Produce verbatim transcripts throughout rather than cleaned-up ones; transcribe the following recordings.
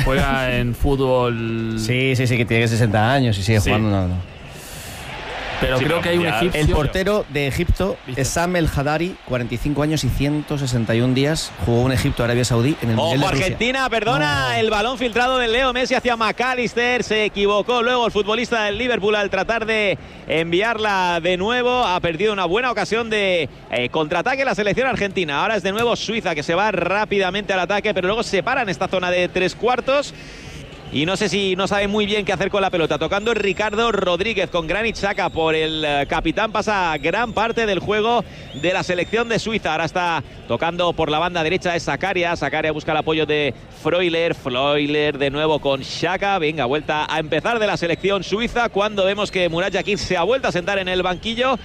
juega en fútbol. Sí, sí, sí, que tiene sesenta años y sigue sí. jugando. No, no. Pero sí, creo que hay un egipcio. El portero de Egipto es Sam El Hadari, cuarenta y cinco años y ciento sesenta y un días. Jugó en Egipto, Arabia Saudí en el Mundial de Rusia. Argentina, perdona, no. El balón filtrado de Leo Messi hacia McAllister. Se equivocó luego el futbolista del Liverpool al tratar de enviarla de nuevo. Ha perdido una buena ocasión de eh, contraataque la selección argentina. Ahora es de nuevo Suiza que se va rápidamente al ataque, pero luego se para en esta zona de tres cuartos. Y no sé si no sabe muy bien qué hacer con la pelota. Tocando Ricardo Rodríguez con Granit Xhaka por el uh, capitán. Pasa gran parte del juego de la selección de Suiza. Ahora está tocando por la banda derecha es Zakaria. Zakaria busca el apoyo de Freuler. Freuler de nuevo con Xhaka. Venga, vuelta a empezar de la selección suiza cuando vemos que Murat Yakin se ha vuelto a sentar en el banquillo.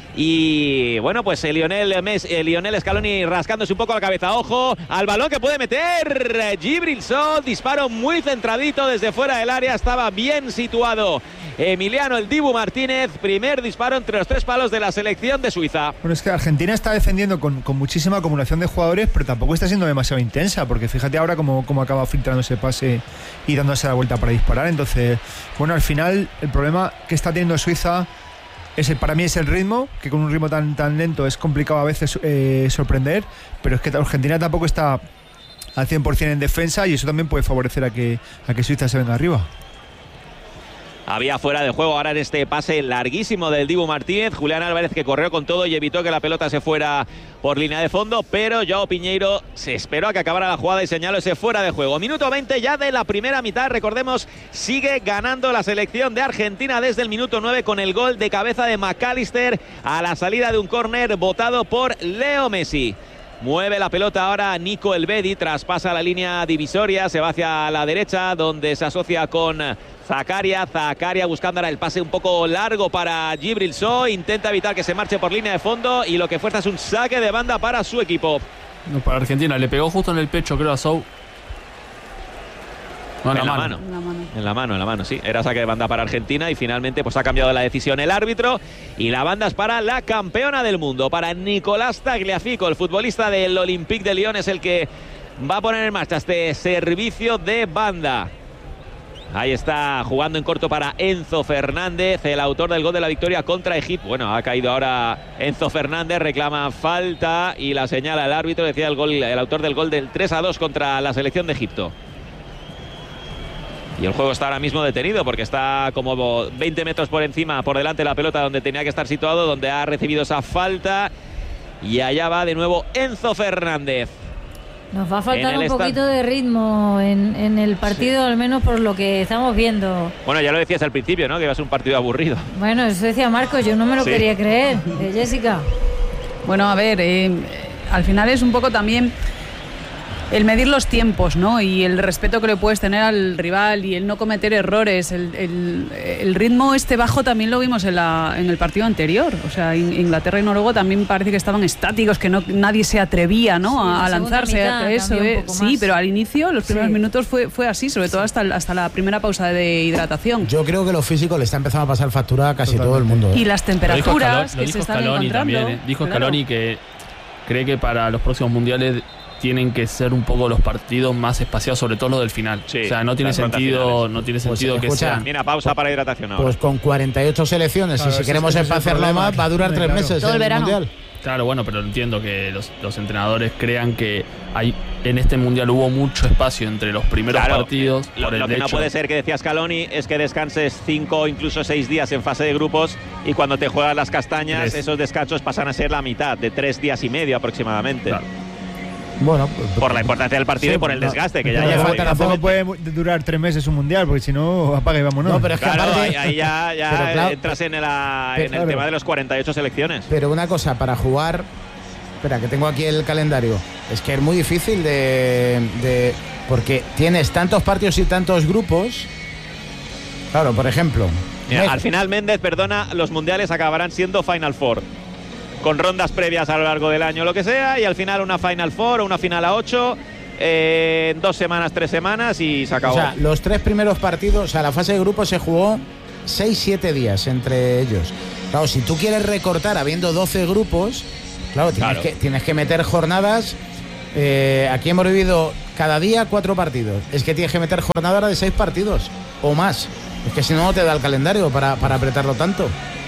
Y bueno, pues el Lionel, Messi, el Lionel Scaloni rascándose un poco la cabeza. Ojo al balón que puede meter Djibril Sow. Disparo muy centradito desde fuera del área. Estaba bien situado Emiliano el Dibu Martínez. Primer disparo entre los tres palos de la selección de Suiza. Bueno, es que Argentina está defendiendo con, con muchísima acumulación de jugadores, pero tampoco está siendo demasiado intensa, porque fíjate ahora cómo, cómo acaba filtrando ese pase y dándose la vuelta para disparar. Entonces, bueno, al final el problema que está teniendo Suiza es el, para mí es el ritmo, que con un ritmo tan, tan lento es complicado a veces eh, sorprender, pero es que Argentina tampoco está al cien por ciento en defensa y eso también puede favorecer a que, a que Suiza se venga arriba. Había fuera de juego ahora en este pase larguísimo del Dibu Martínez. Julián Álvarez que corrió con todo y evitó que la pelota se fuera por línea de fondo, pero Joao Piñeiro se esperó a que acabara la jugada y señaló ese fuera de juego. Minuto veinte ya de la primera mitad. Recordemos, sigue ganando la selección de Argentina desde el minuto nueve con el gol de cabeza de McAllister a la salida de un córner botado por Leo Messi. Mueve la pelota ahora Nico Elvedi, traspasa la línea divisoria, se va hacia la derecha donde se asocia con Zakaria. Zakaria buscando ahora el pase un poco largo para Djibril Sow, intenta evitar que se marche por línea de fondo y lo que fuerza es un saque de banda para su equipo. No, para Argentina, le pegó justo en el pecho creo a Sow. No, en, en, la la mano. mano. En la mano. En la mano, en la mano, sí. Era saque de banda para Argentina y finalmente pues ha cambiado la decisión el árbitro y la banda es para la campeona del mundo, para Nicolás Tagliafico, el futbolista del Olympique de Lyon, es el que va a poner en marcha este servicio de banda. Ahí está jugando en corto para Enzo Fernández, el autor del gol de la victoria contra Egipto. Bueno, ha caído ahora Enzo Fernández, reclama falta y la señala el árbitro, decía el, gol, el autor del gol del tres a dos contra la selección de Egipto. Y el juego está ahora mismo detenido porque está como veinte metros por encima, por delante de la pelota donde tenía que estar situado, donde ha recibido esa falta. Y allá va de nuevo Enzo Fernández. Nos va a faltar un poquito de ritmo en, en el partido, sí. Al menos por lo que estamos viendo. Bueno, ya lo decías al principio, ¿no? Que iba a ser un partido aburrido. Bueno, eso decía Marcos, yo no me lo sí. quería creer. ¿Eh, Jessica? Bueno, a ver, eh, al final es un poco también el medir los tiempos, ¿no? Y el respeto que le puedes tener al rival y el no cometer errores. El, el, el ritmo este bajo también lo vimos en, la, en el partido anterior. O sea, Inglaterra y Noruega también parece que estaban estáticos, que no nadie se atrevía, ¿no? Sí, a, a lanzarse. Mitad, eso, eh. Sí, pero al inicio, los primeros sí. minutos fue, fue así, sobre todo hasta, hasta la primera pausa de hidratación. Yo creo que lo físico le está empezando a pasar factura a casi Totalmente. todo el mundo. ¿eh? Y las temperaturas lo dijo Scaloni, que lo se están Scaloni encontrando. También, ¿eh? Dijo claro. Scaloni que cree que para los próximos mundiales tienen que ser un poco los partidos más espaciados, sobre todo los del final. Sí, o sea, no tiene sentido, no tiene sentido pues, que sea. Mira, pausa pues, para hidratación ahora. Pues con cuarenta y ocho selecciones, claro, y si queremos espaciarlo más, va a durar tres claro. meses todo el, el verano. Mundial. Claro, bueno, pero entiendo que los, los entrenadores crean que hay en este mundial hubo mucho espacio entre los primeros claro, partidos. Lo, por el lo que hecho. no puede ser, que decía Scaloni, es que descanses cinco o incluso seis días en fase de grupos y cuando te juegas las castañas, tres. esos descansos pasan a ser la mitad, de tres días y medio aproximadamente. Claro. Bueno, por la importancia del partido sí, y por el desgaste que ya lleva. Tampoco puede durar tres meses un mundial, porque si no, apaga y vámonos. No, pero es que claro, aparte, ahí ya, ya pero, claro, entras en, el, en el claro. tema de los cuarenta y ocho selecciones. Pero una cosa, para jugar, espera, que tengo aquí el calendario, es que es muy difícil de, de porque tienes tantos partidos y tantos grupos. Claro, por ejemplo. Mira, al final, Méndez, perdona, los mundiales acabarán siendo Final Four, con rondas previas a lo largo del año, lo que sea, y al final una Final Four o una final a ocho, eh, en dos semanas, tres semanas y se acabó. O sea, los tres primeros partidos, o sea, la fase de grupo se jugó seis, siete días entre ellos. Claro, si tú quieres recortar habiendo doce grupos, claro, tienes, claro. Que, tienes que meter jornadas. Eh, aquí hemos vivido cada día cuatro partidos. Es que tienes que meter jornada de seis partidos o más. Es que si no, no te da el calendario para, para apretarlo tanto.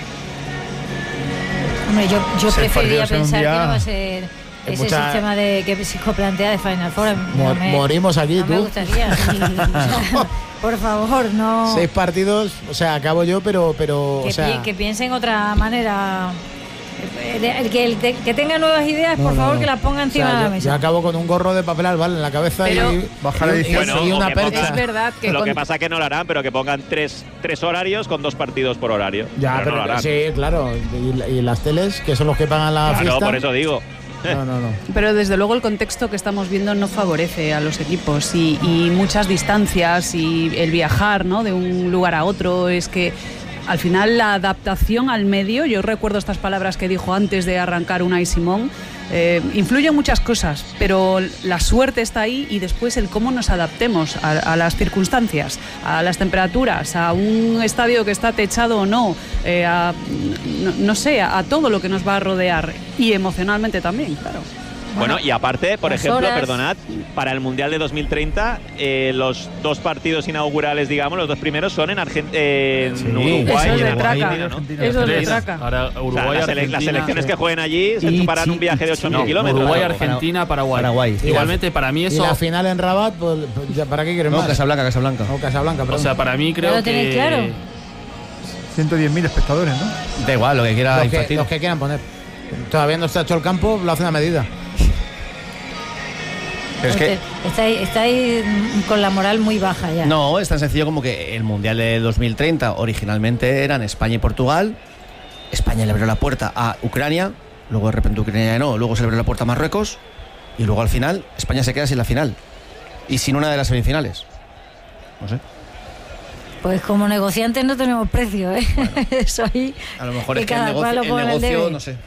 Hombre, yo, yo preferiría pensar día, que no va a ser ese mucha... sistema de que Psico plantea de Final Four. Mor, no me, morimos aquí, no tú. Me gustaría. O sea, por favor, no. Seis partidos, o sea, acabo yo, pero. pero que, o sea, pi que piensen otra manera. El que, el que tenga nuevas ideas, por no, favor, no. que las ponga encima o sea, de la yo, mesa. yo acabo con un gorro de papel albal en la cabeza pero, y bajar la edición bueno, y una percha. pongan, es verdad que lo con... que pasa es que no lo harán, pero que pongan tres, tres horarios con dos partidos por horario. Ya, pero, pero, no lo harán. sí, claro. Y, y las teles, que son los que pagan la Claro, fiesta. por eso digo. No, no, no. Pero desde luego el contexto que estamos viendo no favorece a los equipos y, y muchas distancias y el viajar, ¿no?, de un lugar a otro. Es que al final la adaptación al medio, yo recuerdo estas palabras que dijo antes de arrancar Unai Simón, eh, influyen muchas cosas, pero la suerte está ahí y después el cómo nos adaptemos a, a las circunstancias, a las temperaturas, a un estadio que está techado o no, eh, a, no, no sé, a, a todo lo que nos va a rodear y emocionalmente también, claro. Bueno, Bueno, y aparte, por las ejemplo, horas. perdonad, para el Mundial de dos mil treinta, eh, los dos partidos inaugurales, digamos, los dos primeros son en, Argent en Sí. Uruguay Eso es y en de Argentina, traca. ¿no? Eso es de Tres. traca. Ahora O sea, Uruguay, las, sele- Argentina. las selecciones que jueguen allí se Y chuparán Chi- un viaje de ocho mil no, kilómetros. Uruguay, ¿no? Argentina, Paraguay. Paraguay. Igualmente, para mí Y eso. la final en Rabat, pues, pues, ya, ¿para qué quieres No, más? Casablanca, Casablanca. No, Casablanca, O perdón. sea, para mí creo ¿Ya lo tenéis que. claro? ciento diez mil espectadores, ¿no? Da igual, lo que quiera los, que, infantil. los que quieran poner. Todavía no está hecho el campo, lo hace una medida. Pero es que, estáis, estáis con la moral muy baja ya. no, es tan sencillo como que el Mundial de dos mil treinta originalmente eran España y Portugal. España le abrió la puerta a Ucrania, luego de repente Ucrania ya no, luego se le abrió la puerta a Marruecos y luego al final España se queda sin la final y sin una de las semifinales. No sé. Pues como negociantes no tenemos precio, ¿eh? Bueno, eso ahí. a lo mejor que es que el cada cual negocio, lo el ponga en el negocio debe. no sé.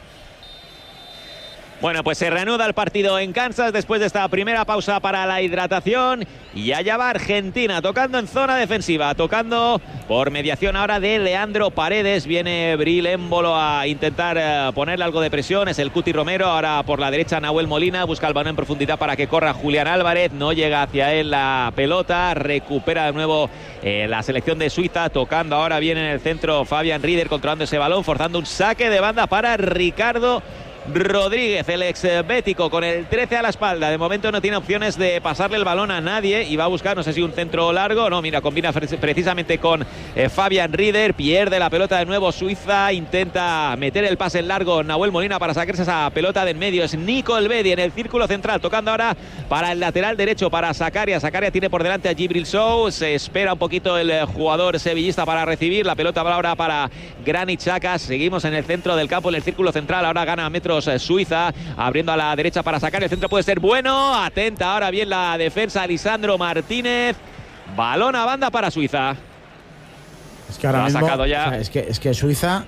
Bueno, pues se reanuda el partido en Kansas después de esta primera pausa para la hidratación y allá va Argentina tocando en zona defensiva, tocando por mediación ahora de Leandro Paredes. Viene Bril Émbolo a intentar eh, ponerle algo de presión, es el Cuti Romero, ahora por la derecha Nahuel Molina, busca el balón en profundidad para que corra Julián Álvarez, no llega hacia él la pelota, recupera de nuevo eh, la selección de Suiza, tocando ahora bien en el centro Fabián Rieder, controlando ese balón, forzando un saque de banda para Ricardo Rodríguez, el ex bético, con el trece a la espalda. De momento no tiene opciones de pasarle el balón a nadie y va a buscar, no sé si un centro largo. No, mira, combina precisamente con eh, Fabián Rieder. Pierde la pelota de nuevo Suiza. Intenta meter el pase en largo Nahuel Molina para sacarse esa pelota de en medio. Es Nico Elvedi en el círculo central, tocando ahora para el lateral derecho para Zakaria. Zakaria tiene por delante a Djibril Sow. Se espera un poquito el eh, jugador sevillista para recibir. La pelota ahora para Granit Xhaka. Seguimos en el centro del campo, en el círculo central. Ahora gana metros Suiza, abriendo a la derecha para sacar. El centro puede ser bueno. Atenta ahora bien la defensa, Lisandro Martínez. Balón a banda para Suiza. Es que ahora Lo ha mismo, sacado ya. o sea, es, que, es que Suiza.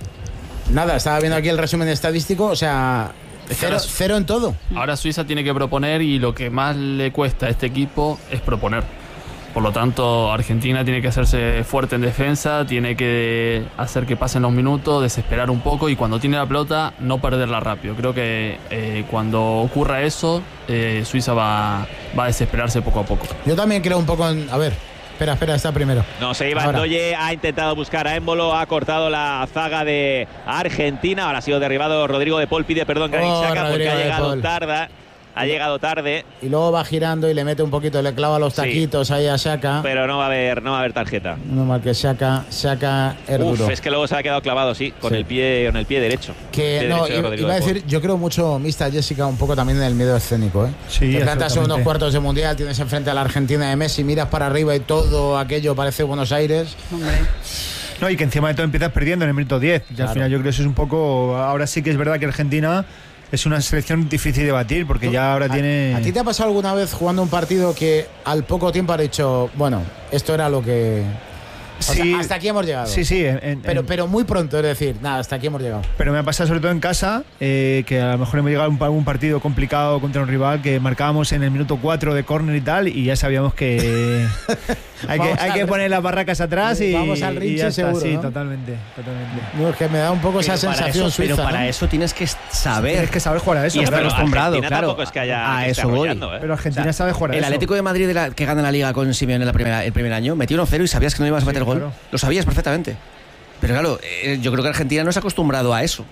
Nada, estaba viendo aquí el resumen estadístico, o sea, cero, cero en todo. Ahora Suiza tiene que proponer y lo que más le cuesta a este equipo es proponer. Por lo tanto, Argentina tiene que hacerse fuerte en defensa, tiene que hacer que pasen los minutos, desesperar un poco y cuando tiene la pelota no perderla rápido. Creo que eh, cuando ocurra eso, eh, Suiza va, va a desesperarse poco a poco. Yo también creo un poco en... A ver, espera, espera, está primero. No se iba Ahora. Ndoye, ha intentado buscar a Émbolo, ha cortado la zaga de Argentina. Ahora ha sido derribado Rodrigo de Paul, pide perdón Granit Oh, Xhaka porque Rodrigo ha de llegado Paul. tarde. Ha llegado tarde, Y luego va girando y le mete un poquito, le clava los Sí. taquitos ahí a Xhaka. pero no va a haber, no va a haber tarjeta. No mal que Xhaka, Xhaka es Uf, duro. es que luego se ha quedado clavado, sí, con Sí. el pie, con el pie derecho. Que Pie no, derecho de iba, Rodrigo iba a de Paul. decir, yo creo mucho, Mista Jessica, un poco también en el miedo escénico, ¿eh? Sí, Te plantas en absolutamente. unos cuartos de mundial, tienes enfrente a la Argentina de Messi, miras para arriba y todo aquello parece Buenos Aires. Hombre. No, y que encima de todo empiezas perdiendo en el minuto diez. Y Claro. al final yo creo que eso es un poco... Ahora sí que es verdad que Argentina es una selección difícil de batir porque ya ahora ¿A- tiene... ¿A ti te ha pasado alguna vez jugando un partido que al poco tiempo has dicho, bueno, esto era lo que Sí, sea, hasta aquí hemos llegado. Sí, sí. En, en, pero, pero muy pronto, es decir, nada, hasta aquí hemos llegado. Pero me ha pasado sobre todo en casa, eh, que a lo mejor hemos llegado a un, un partido complicado contra un rival que marcábamos en el minuto cuatro de córner y tal, y ya sabíamos que hay que, hay que poner las barracas atrás y vamos al rinche y ya seguro, está. Sí, ¿no? totalmente, totalmente. No, es que me da un poco pero esa sensación eso, suiza. Pero para ¿no? eso tienes que saber. Tienes que saber jugar a eso. Y estar claro. acostumbrado, Argentina claro. tampoco es que haya a que esté eso voy. arrollando, ¿eh? Pero Argentina O sea, sabe jugar a el eso. Atlético de Madrid de la, que gana la Liga con Simeone la primera, el primer año, metió uno cero y sabías que no ibas a meter Sí, gol. claro. Lo sabías perfectamente. Pero claro, eh, yo creo que Argentina no se ha acostumbrado a eso.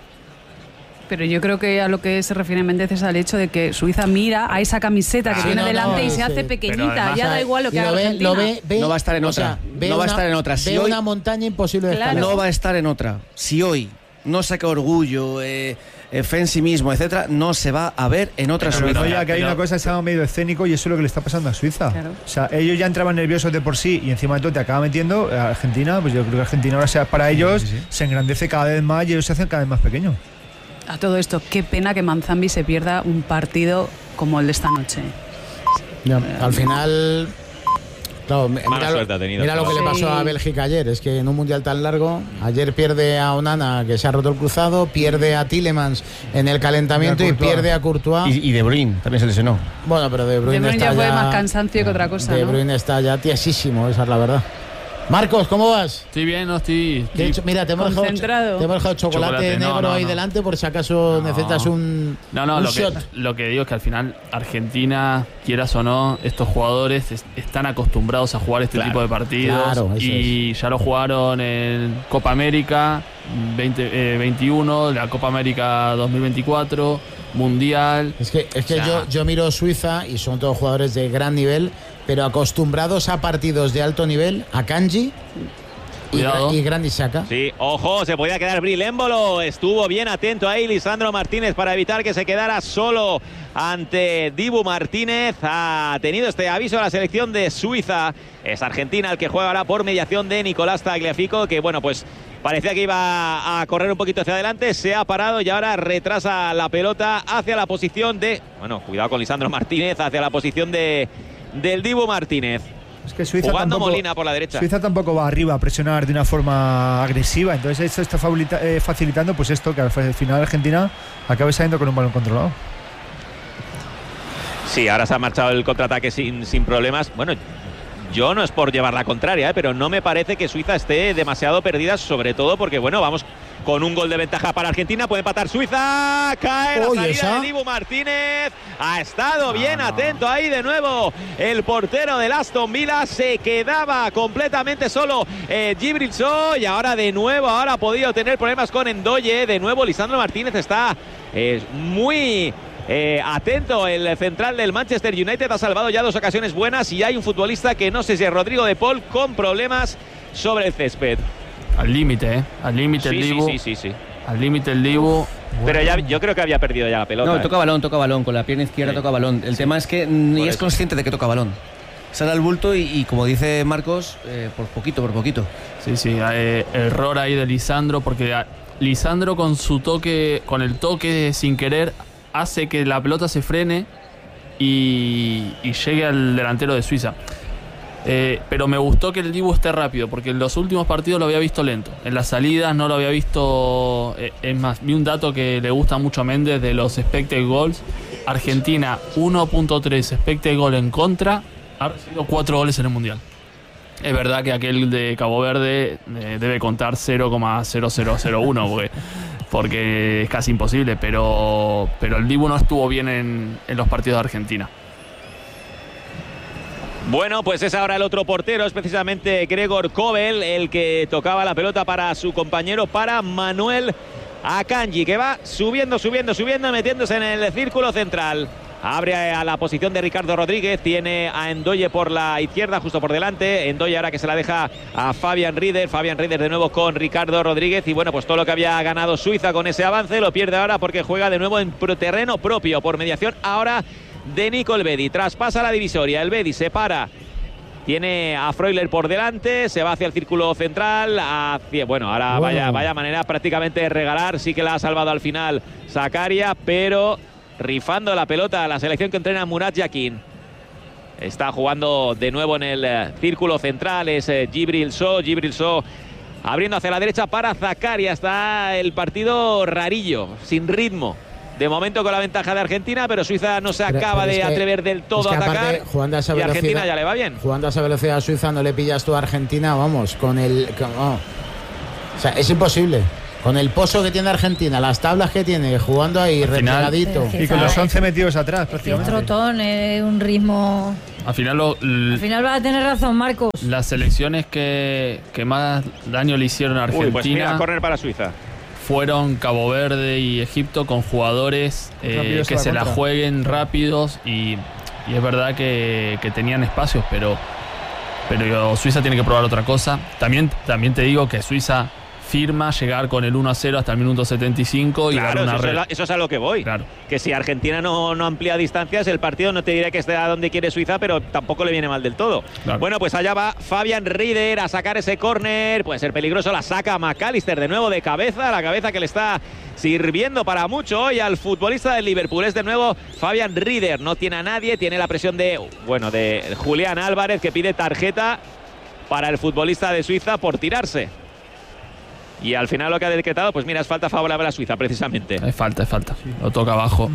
Pero yo creo que a lo que se refiere Méndez es al hecho de que Suiza mira a esa camiseta que Sí, tiene no, delante no, y se sí. hace Pero pequeñita. además, Ya da igual lo que Y haga lo ve, Argentina. lo ve, ve- No va a estar en o otra. sea, ve No va a una- estar en otra. Si ve hoy- una montaña imposible de Claro. escalar. No va a estar en otra. Si hoy no saca orgullo, eh, eh, fe en sí mismo, etcétera, no se va a ver en otra Pero Suiza. no, ya que hay Pero- una cosa que se llama medio escénico y eso es lo que le está pasando a Suiza. Claro. O sea, ellos ya entraban nerviosos de por sí y encima de todo te acaba metiendo a Argentina. Pues yo creo que Argentina ahora sea para ellos Sí, sí, sí. se engrandece cada vez más y ellos se hacen cada vez más pequeños. A todo esto, qué pena que Manzambi se pierda un partido como el de esta noche. Ya, al final, claro, mi- Mala mira, suerte lo, ha tenido, mira lo que claro. le pasó Sí. a Bélgica ayer. Es que en un mundial tan largo, ayer pierde a Onana, que se ha roto el cruzado, pierde a Tillemans en el calentamiento Y a y Courtois. pierde a Courtois. Y, y De Bruyne también se lesionó. Bueno, pero De Bruyne, De Bruyne está ya fue ya más cansancio que otra cosa, De ¿no? Bruyne está ya tiesísimo, esa es la verdad. Marcos, ¿cómo vas? Estoy bien, no estoy. De estoy- hecho, mira, te hemos dejado, Concentrado. te hemos dejado chocolate, Chocolate, no, negro no, ahí no. delante por si acaso No. necesitas un, No, no, un lo que, shot. lo que digo es que al final Argentina, quieras o no, estos jugadores es- están acostumbrados a jugar este Claro, tipo de partidos claro, eso y ya lo jugaron en Copa América veinte, eh, veintiuno, la Copa América dos mil veinticuatro, Mundial. Es que, es que O sea, yo, yo miro Suiza y son todos jugadores de gran nivel, pero acostumbrados a partidos de alto nivel, a Kanji y, Cuidado. Gra- y Granit Xhaka. Sí, ojo, se podía quedar Brilémbolo. Estuvo bien atento ahí Lisandro Martínez para evitar que se quedara solo ante Dibu Martínez. Ha tenido este aviso a la selección de Suiza. Es Argentina el que juega ahora por mediación de Nicolás Tagliafico, que bueno, pues parecía que iba a correr un poquito hacia adelante, se ha parado y ahora retrasa la pelota hacia la posición de... Bueno, cuidado con Lisandro Martínez, hacia la posición de del Dibu Martínez. Es que Suiza Jugando tampoco, Molina por la derecha. Suiza tampoco va arriba a presionar de una forma agresiva. Entonces esto está favorita- eh, facilitando pues esto, que al final Argentina acabe saliendo con un balón controlado. Sí, ahora se ha marchado el contraataque sin, sin problemas. Bueno, yo no es por llevar la contraria, ¿eh? pero no me parece que Suiza esté demasiado perdida, sobre todo porque, bueno, vamos con un gol de ventaja para Argentina. Puede empatar Suiza. Cae la Oye, salida esa. de Dibu Martínez. Ha estado bien atento ahí de nuevo el portero del Aston Villa. Se quedaba completamente solo eh, Djibril Sow. Y ahora de nuevo, ahora ha podido tener problemas con Endoye. De nuevo, Lisandro Martínez está eh, muy... Eh, atento, el central del Manchester United ha salvado ya dos ocasiones buenas y hay un futbolista que no sé si es Rodrigo de Paul con problemas sobre el césped. Al límite, ¿eh? Al límite Sí, el sí, Dibu. sí, sí, sí. Al límite el Dibu. Pero ya, yo creo que había perdido ya la pelota. No, ¿eh? toca balón, toca balón. Con la pierna izquierda Sí. toca balón. El tema es que ni Por es eso. consciente de que toca balón. Sale al bulto y, y como dice Marcos, eh, por poquito, por poquito. Sí, sí, eh, error ahí de Lisandro, porque a- Lisandro con su toque, con el toque sin querer, hace que la pelota se frene y, y llegue al delantero de Suiza. Eh, pero me gustó que el Dibu esté rápido, porque en los últimos partidos lo había visto lento. En las salidas no lo había visto. eh, es más, vi un dato que le gusta mucho a Méndez de los expected goals. Argentina uno punto tres expected goal en contra, ha recibido cuatro goles en el Mundial. Es verdad que aquel de Cabo Verde eh, debe contar cero coma cero cero cero uno porque, porque es casi imposible, pero, pero el Dibu no estuvo bien en, en los partidos de Argentina. Bueno, pues es ahora el otro portero, es precisamente Gregor Kobel, el que tocaba la pelota para su compañero, para Manuel Akanji, que va subiendo, subiendo, subiendo, metiéndose en el círculo central. Abre a la posición de Ricardo Rodríguez, tiene a Endoye por la izquierda, justo por delante. Endoye ahora que se la deja a Fabian Rieder. Fabian Rieder de nuevo con Ricardo Rodríguez. Y bueno, pues todo lo que había ganado Suiza con ese avance lo pierde ahora porque juega de nuevo en terreno propio por mediación ahora de Nico Elvedi. Traspasa la divisoria, Elvedi se para. Tiene a Freuler por delante, se va hacia el círculo central, hacia, bueno, ahora Bueno. vaya, vaya manera prácticamente de regalar, sí que la ha salvado al final Zakaria, pero rifando la pelota a la selección que entrena Murat Yakin. Está jugando de nuevo en el eh, círculo central, es eh, Djibril Sow, Djibril Sow abriendo hacia la derecha para Zakaria. Está el partido rarillo, sin ritmo. De momento con la ventaja de Argentina, pero Suiza no se Pero- acaba pero es de que- atrever del todo es que a atacar. aparte, jugando a esa Y a Argentina velocidad- ya le va bien. Jugando a esa velocidad a Suiza no le pillas tú a Argentina, vamos, con el... con- oh. O sea, es imposible. Con el pozo que tiene Argentina, las tablas que tiene, jugando ahí Al final- replegadito. Sí, Y con sabe. los once metidos atrás, Es que es prácticamente. trotón, es un ritmo. Al final, lo- l- Al final vas a tener razón, Marcos. las selecciones que, que más daño le hicieron a Uy, pues Argentina mira, córner para Suiza. fueron Cabo Verde y Egipto, con jugadores eh, Rápidos a que la se la contra. jueguen rápidos, y, y es verdad que, que tenían espacios, pero, pero Suiza tiene que probar otra cosa. También, también te digo que Suiza firma llegar con el uno a cero hasta el minuto setenta y cinco y Claro, dar una eso, es red. a- eso es a lo que voy. Claro. Que si Argentina no, no amplía distancias, el partido no te diré que esté a donde quiere Suiza, pero tampoco le viene mal del todo. Claro. Bueno, pues allá va Fabian Rieder a sacar ese córner. Puede ser peligroso, la saca McAllister de nuevo de cabeza, la cabeza que le está sirviendo para mucho hoy al futbolista del Liverpool. Es de nuevo Fabian Rieder, no tiene a nadie, tiene la presión de, bueno, de Julián Álvarez, que pide tarjeta para el futbolista de Suiza por tirarse. Y al final lo que ha decretado, pues mira, es falta favorable a Suiza, precisamente. Es falta, es falta. Lo toca abajo.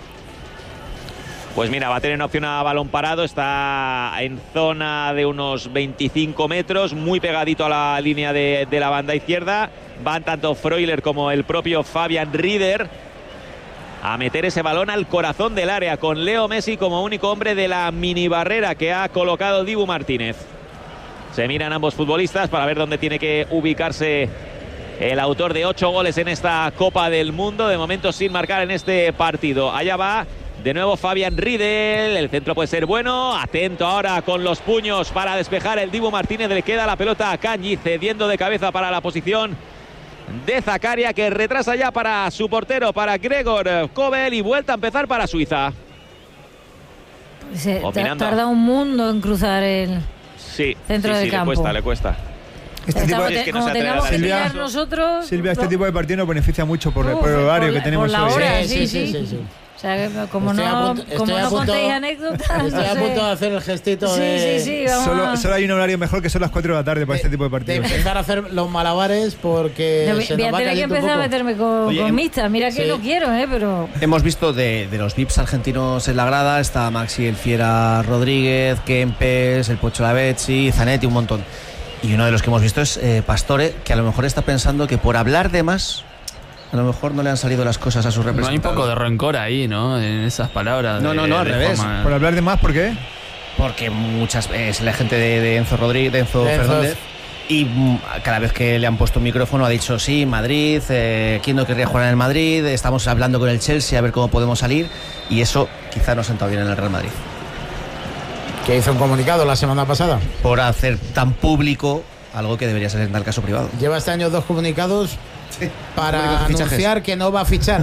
Pues mira, va a tener una opción a balón parado, está en zona de unos veinticinco metros, muy pegadito a la línea de, de la banda izquierda. Van tanto Freuler como el propio Fabian Rieder a meter ese balón al corazón del área, con Leo Messi como único hombre de la mini barrera que ha colocado Dibu Martínez. Se miran ambos futbolistas para ver dónde tiene que ubicarse el autor de ocho goles en esta Copa del Mundo, de momento sin marcar en este partido. Allá va de nuevo Fabian Riedel, el centro puede ser bueno, atento ahora con los puños para despejar el Dibu Martínez, le queda la pelota a Kanji, cediendo de cabeza para la posición de Zakaria, que retrasa ya para su portero, para Gregor Kobel, y vuelta a empezar para Suiza. Se Opinando. tarda un mundo en cruzar el Sí, centro sí, del sí, campo. le cuesta, le cuesta. Este tipo Estamos- de, es que no como se atreve tengamos a que dar Silvia- tirar nosotros. Silvia, este no- tipo de partido nos beneficia mucho por, Uf, por el horario por que la- tenemos por la hoy. hora, Sí, sí, sí, sí. sí, sí, sí. O sea, que como Estoy a no, punto- como estoy a no punto- contéis anécdotas, Estoy no a sé. punto de hacer el gestito Sí, de, sí, sí, vamos Solo, a- solo hay un horario mejor, que son las cuatro de la tarde para este tipo de de partidos. empezar a hacer los malabares porque Yo voy se voy nos a va tener que cayendo un empezar a poco. meterme con, Oye, con em- mixtas. Mira que sí. no quiero, ¿eh? Pero Hemos visto de, de los V I Ps argentinos en la grada, está Maxi El Fiera Rodríguez, Kempes, el Pocho Lavezzi, Zanetti, un montón. Y uno de los que hemos visto es eh, Pastore, que a lo mejor está pensando que por hablar de más, a lo mejor no le han salido las cosas a sus No hay un representantes. poco de rencor ahí, ¿no? En esas palabras. No, de- no, no, al de revés. forma- Por hablar de más, ¿por qué? Porque muchas es la gente de, de Enzo Rodríguez, de Enzo De Enzo. Fernández, y mm, cada vez que le han puesto un micrófono ha dicho sí, Madrid, eh, quién no querría jugar en el Madrid, estamos hablando con el Chelsea a ver cómo podemos salir, y eso quizá no ha sentado bien en el Real Madrid. Que hizo un comunicado la semana pasada. Por hacer tan público algo que debería ser en tal caso privado. Lleva este año dos comunicados para Comunicados de fichajes. anunciar que no va a fichar.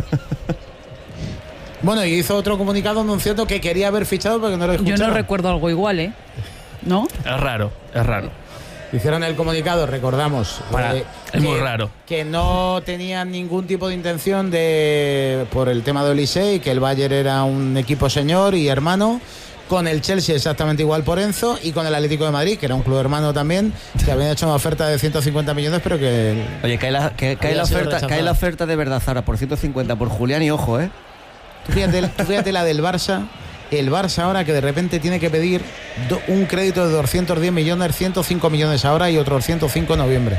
Bueno, y hizo otro comunicado anunciando que quería haber fichado porque no lo Yo escucharon. no recuerdo algo igual, ¿eh? ¿No? Es raro, es raro. Hicieron el comunicado, recordamos. Para- eh, es que- muy raro. Que no tenían ningún tipo de intención de por el tema de Olise, y que el Bayern era un equipo señor y hermano. Con el Chelsea exactamente igual por Enzo, y con el Atlético de Madrid, que era un club hermano también, que habían hecho una oferta de ciento cincuenta millones, pero que Oye, cae la, que- cae Había la sido oferta, rechazado. cae la oferta de Verdazara por ciento cincuenta por Julián, y ojo, ¿eh? Tú Fíjate, tú fíjate la del Barça. El Barça ahora que de repente tiene que pedir do- un crédito de doscientos diez millones, ciento cinco millones ahora y otros ciento cinco en noviembre.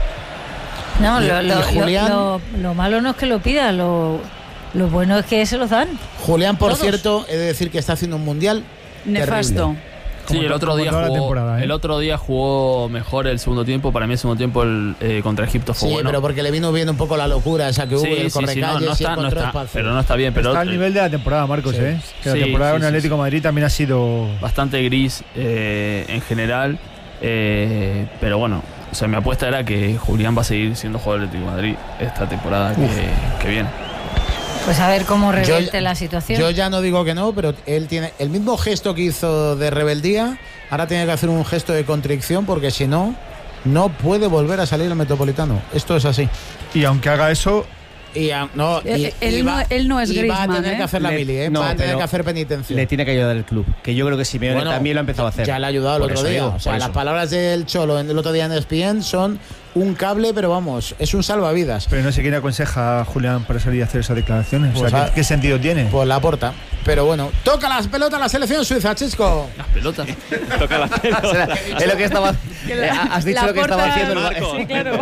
no, Y- lo, y lo- lo- Julián- lo- lo malo no es que lo pida, lo, lo bueno es que se los dan. Julián, por Todos. cierto, he de decir que está haciendo un mundial Nefasto. terrible. Sí, Como el to- otro como día toda la jugó, temporada, ¿eh? el otro día jugó mejor el segundo tiempo. Para mí el segundo tiempo el, eh, contra Egipto fue Sí, bueno. pero porque le vino bien un poco la locura esa que hubo, Sí, el sí, sí, no, correcalles no y está, no encontró está, espacio. pero no está bien. Pero Está al nivel de la temporada, Marcos, Sí. ¿eh? Que Sí, la temporada sí, con el sí, Atlético de Madrid también ha sido... bastante gris eh, en general. eh, pero bueno, o sea, mi apuesta era que Julián va a seguir siendo jugador del Atlético de Madrid esta temporada que, que viene. Pues a ver cómo Yo- revierte la situación. Yo ya no digo que no, pero él tiene el mismo gesto que hizo de rebeldía, ahora tiene que hacer un gesto de contrición, porque si no, no puede volver a salir al Metropolitano. Esto es así. Y aunque haga eso, Y, a, no, y, él, él, y va, no, él no es y Griezmann, va a tener ¿eh? que hacer la Le, mili, ¿eh? no, va a tener pero que hacer penitencia. Le tiene que ayudar el club, que yo creo que Simeone Bueno, también lo ha empezado a hacer. Ya le ha ayudado el Por otro eso día. digo, o sea, por las eso. palabras del Cholo el otro día en E S P N son un cable, pero vamos, es un salvavidas. Pero no sé quién aconseja a Julián para salir a hacer esas declaraciones. Pues o sea, a- ¿qué, qué sentido tiene? Pues la porta. Pero bueno, toca las pelotas la selección suiza, Chisco. Las pelotas. Toca la O sea, es lo que estaba. eh, has dicho lo que estaba haciendo el Marco. Sí, claro.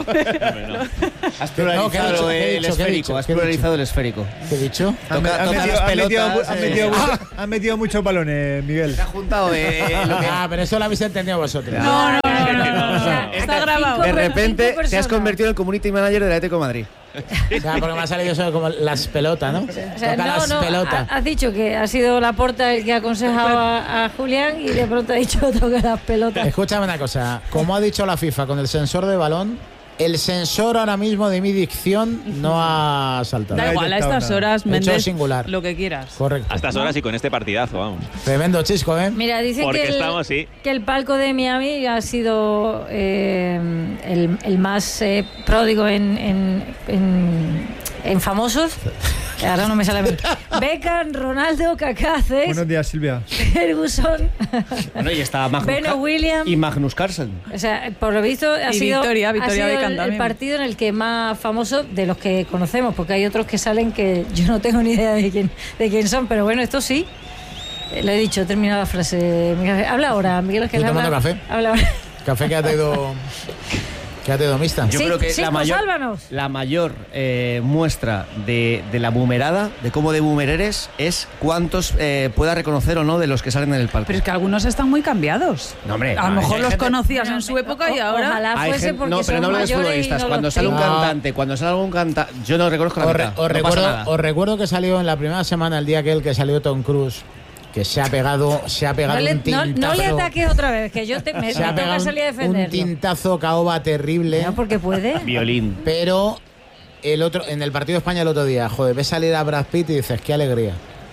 Has No, ¿qué he dicho? pluralizado ¿Qué he el dicho? ¿Qué he esférico. dicho? Has ¿Qué he dicho? pluralizado el esférico. ¿Qué he dicho? Han, Toca- han toca metido, las han metido- pelotas, han eh. metido mucho- han metido muchos balones, Miguel. Se ha juntado eh, lo que- Ah, pero eso lo habéis entendido vosotros. No, no, no, no, no, no. O sea, Está grabado. De cinco repente personas. te has convertido en el community manager del Atlético de Madrid. O sea, porque me ha salido eso como las pelotas, ¿no? O sea, Toca no, las no, pelotas. ha- has dicho que ha sido Laporta el que ha aconsejado a, a Julián y de pronto ha dicho toca las pelotas. Escúchame una cosa. Como ha dicho la FIFA con el sensor de balón, el sensor ahora mismo de mi dicción no ha saltado. Da No he igual, a detectado estas nada. horas, Hecho Méndez, singular. lo que quieras. Correcto. A estas horas y con este partidazo, vamos. Tremendo Chisco, ¿eh? Mira, dicen Porque que el, estamos, sí. que el palco de Miami ha sido eh, el, el más eh, pródigo en, en, en, en famosos. Ahora no me sale bien. Beckham, Ronaldo, Kaká, Cés, Buenos días, Silvia. Ferguson, Bueno, y está Magnus, Beno Car- Williams. y Magnus Carlsen. O sea, por lo visto ha Y sido, Victoria, ha Victoria sido Beckham el, el también. partido en el que más famoso de los que conocemos, porque hay otros que salen que yo no tengo ni idea de quién, de quién son, pero bueno, esto sí. Eh, Le he dicho, he terminado la frase. Miguel, habla ahora, Miguel Ángel. Estoy habla, tomando café. habla ahora. Café que ha traído. Que ha traído mixta. Yo Sí, creo que sí, la pues mayor, sálvanos. la mayor eh, muestra de, de la boomerada, de cómo de boomer eres, es cuántos eh, puedas reconocer o no de los que salen en el palco. Pero es que algunos están muy cambiados. No, hombre, A lo no, mejor hay los gente- conocías Bueno, en su época y o- ahora. Ojalá Hay fuese gente- porque no, pero son no hablo de mayores y futbolistas. no Cuando los sale un tengo. cantante, cuando sale algún cantante, yo no reconozco la Os, mitad. re- os no pasa recuerdo, nada. os recuerdo que salió en la primera semana, el día aquel que salió Tom Cruise, que se ha pegado, se ha pegado No le, un no- tintazo. no le ataques otra vez, que yo te, me, se me ha tengo pegado que salir a un, un defenderlo. tintazo caoba terrible. No, porque puede. Violín. Pero el otro, en el partido de España el otro día, joder, ves salir a Brad Pitt y dices, qué alegría.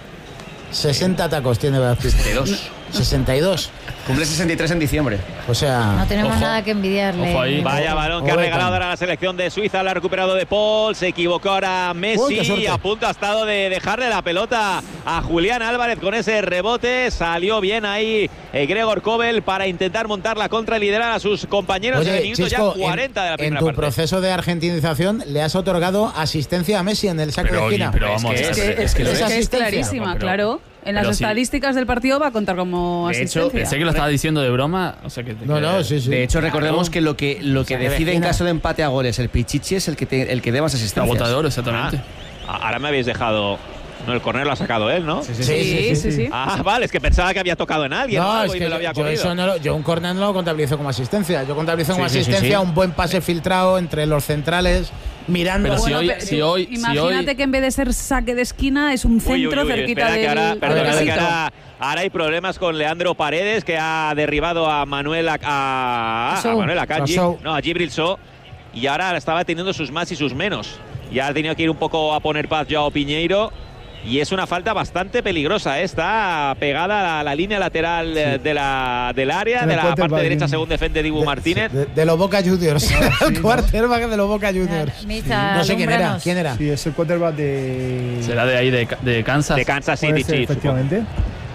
sesenta tacos tiene Brad Pitt. sesenta y dos. sesenta y dos. Cumple sesenta y tres en diciembre. O sea, No tenemos Ojo. nada que envidiarle. Ojo ahí. Vaya balón que ha Ojo, regalado Beckham. ahora la selección de Suiza, lo ha recuperado de Paul, se equivocó ahora Uy, qué Messi suerte. y a punto ha estado de dejarle la pelota a Julián Álvarez con ese rebote, salió bien ahí eh, Gregor Kobel para intentar montar la contra y liderar a sus compañeros en el minuto Chisco, ya cuarenta en, de la en primera tu parte. proceso de argentinización le has otorgado asistencia a Messi en el saque Pero, de oye, esquina. pero Es vamos, que es- es- Es que, es que lo es, es que es asistencia. clarísima, Pero- claro. En pero las sí. estadísticas del partido va a contar como De hecho, asistencia. Pensé que lo estaba diciendo de broma. O sea que, No, no, sí, sí. De hecho, recordemos que lo que, lo que Saque de decide en esquina. caso de empate a goles el Pichichi es el que, te- el que dé más La asistencias. bota de oro, exactamente. Ah, ahora me habéis dejado. No, el córner lo ha sacado él, ¿no? Sí, Sí, sí, sí. sí. Ah, vale, es que pensaba que había tocado en alguien o No, algo es y que me lo yo, había yo comido. eso no lo- yo un córner no lo contabilizo como asistencia. Yo contabilizo como Sí, sí, sí, asistencia sí. un buen pase filtrado entre los centrales, mirando. Pero si Bueno, hoy- pero- si hoy- si imagínate hoy- que en vez de ser saque de esquina es un Uy, centro uy, uy, cerquita espera, que del ahora, del perdona, A ver, a ver. que requisito. ahora, ahora hay problemas con Leandro Paredes, que ha derribado a Manuel a, a, a Sou. Manuel Akanji, A Sou. no, a Djibril Sow, y ahora estaba teniendo sus más y sus menos. Ya ha tenido que ir un poco a poner paz Joao Piñeiro. Y es una falta bastante peligrosa, ¿eh? Está pegada a la línea lateral eh, de la, del área, En de el la parte quarterback, derecha en- según defiende Dibu de, Martínez. de- de los Boca Juniors. el ¿no? quarterback de los Boca Juniors. Mista, No sé quién era. alúmbranos. ¿Quién era? Sí, es el quarterback de. Será de ahí, de, de Kansas. De Kansas Puede City ser, Chiefs. supongo. efectivamente.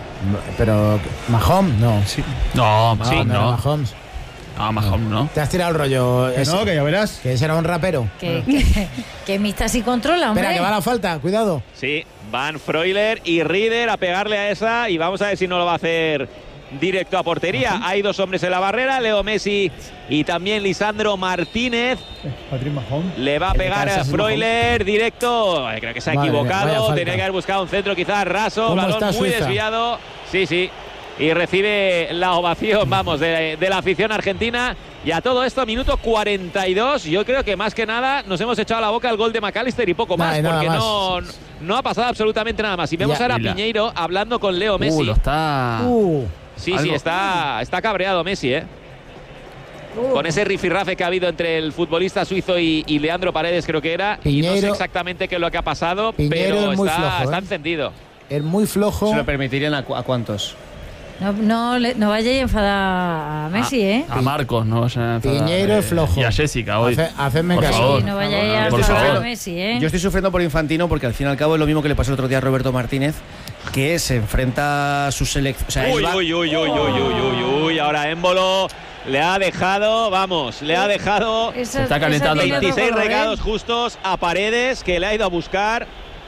Pero Mahomes, no. Sí. No, No, sí, no, era no. Mahomes. No, Mahomes, no. Te has tirado el rollo. Que Es- no, que ya verás. que ese era un rapero. Que, que, que Mista sí controla, hombre. Espera, que va la falta. Cuidado. Sí, van Freuler y Rieder a pegarle a esa y vamos a ver si no lo va a hacer directo a portería. Hay dos hombres en la barrera, Leo Messi y también Lisandro Martínez. Eh, Patrick Mahomes. Le va a El de pegar a Kansas es Freuler directo. Eh, Creo que se ha Madre mía, equivocado. vaya falta. Tenía que haber buscado un centro quizás raso. ¿Cómo Balón está muy Suiza? desviado. Sí, sí. Y recibe la ovación, vamos, de, de la afición argentina. Y a todo esto, minuto cuarenta y dos. Yo creo que más que nada nos hemos echado a la boca el gol de McAllister y poco Nada, más, y nada porque más. No, no ha pasado absolutamente nada más. Y vemos Ya. ahora a Y la- Piñeiro hablando con Leo Messi. Uh, lo está. Uh, sí, sí, algo. está, está cabreado Messi, ¿eh? Uh, Con ese rifirrafe que ha habido entre el futbolista suizo y, y Leandro Paredes, creo que era. y no sé Piñeiro- exactamente qué es lo que ha pasado, Piñeiro pero es muy está, flojo, está ¿eh? encendido. es muy flojo. ¿Se lo permitirían a, cu- a cuántos? No, no, le- no vayáis a enfadar a Messi, ¿eh? A Marcos, no vayan a enfadar. Piñeiro es flojo. Y a Jessica hoy. Hace- hacedme Por caso. favor. Sí, no vayáis a Por enfadar favor. a Messi, ¿eh? Yo estoy sufriendo por Infantino porque al fin y al cabo es lo mismo que le pasó el otro día a Roberto Martínez, que se enfrenta a su selección. O sea, Uy, él va- uy, uy, uy, uy, uy, uy, uy, ahora Émbolo le ha dejado, vamos, le ha dejado Esa- Se está calentando esa tiene otro veintiséis color, ¿eh? regados justos a Paredes, que le ha ido a buscar.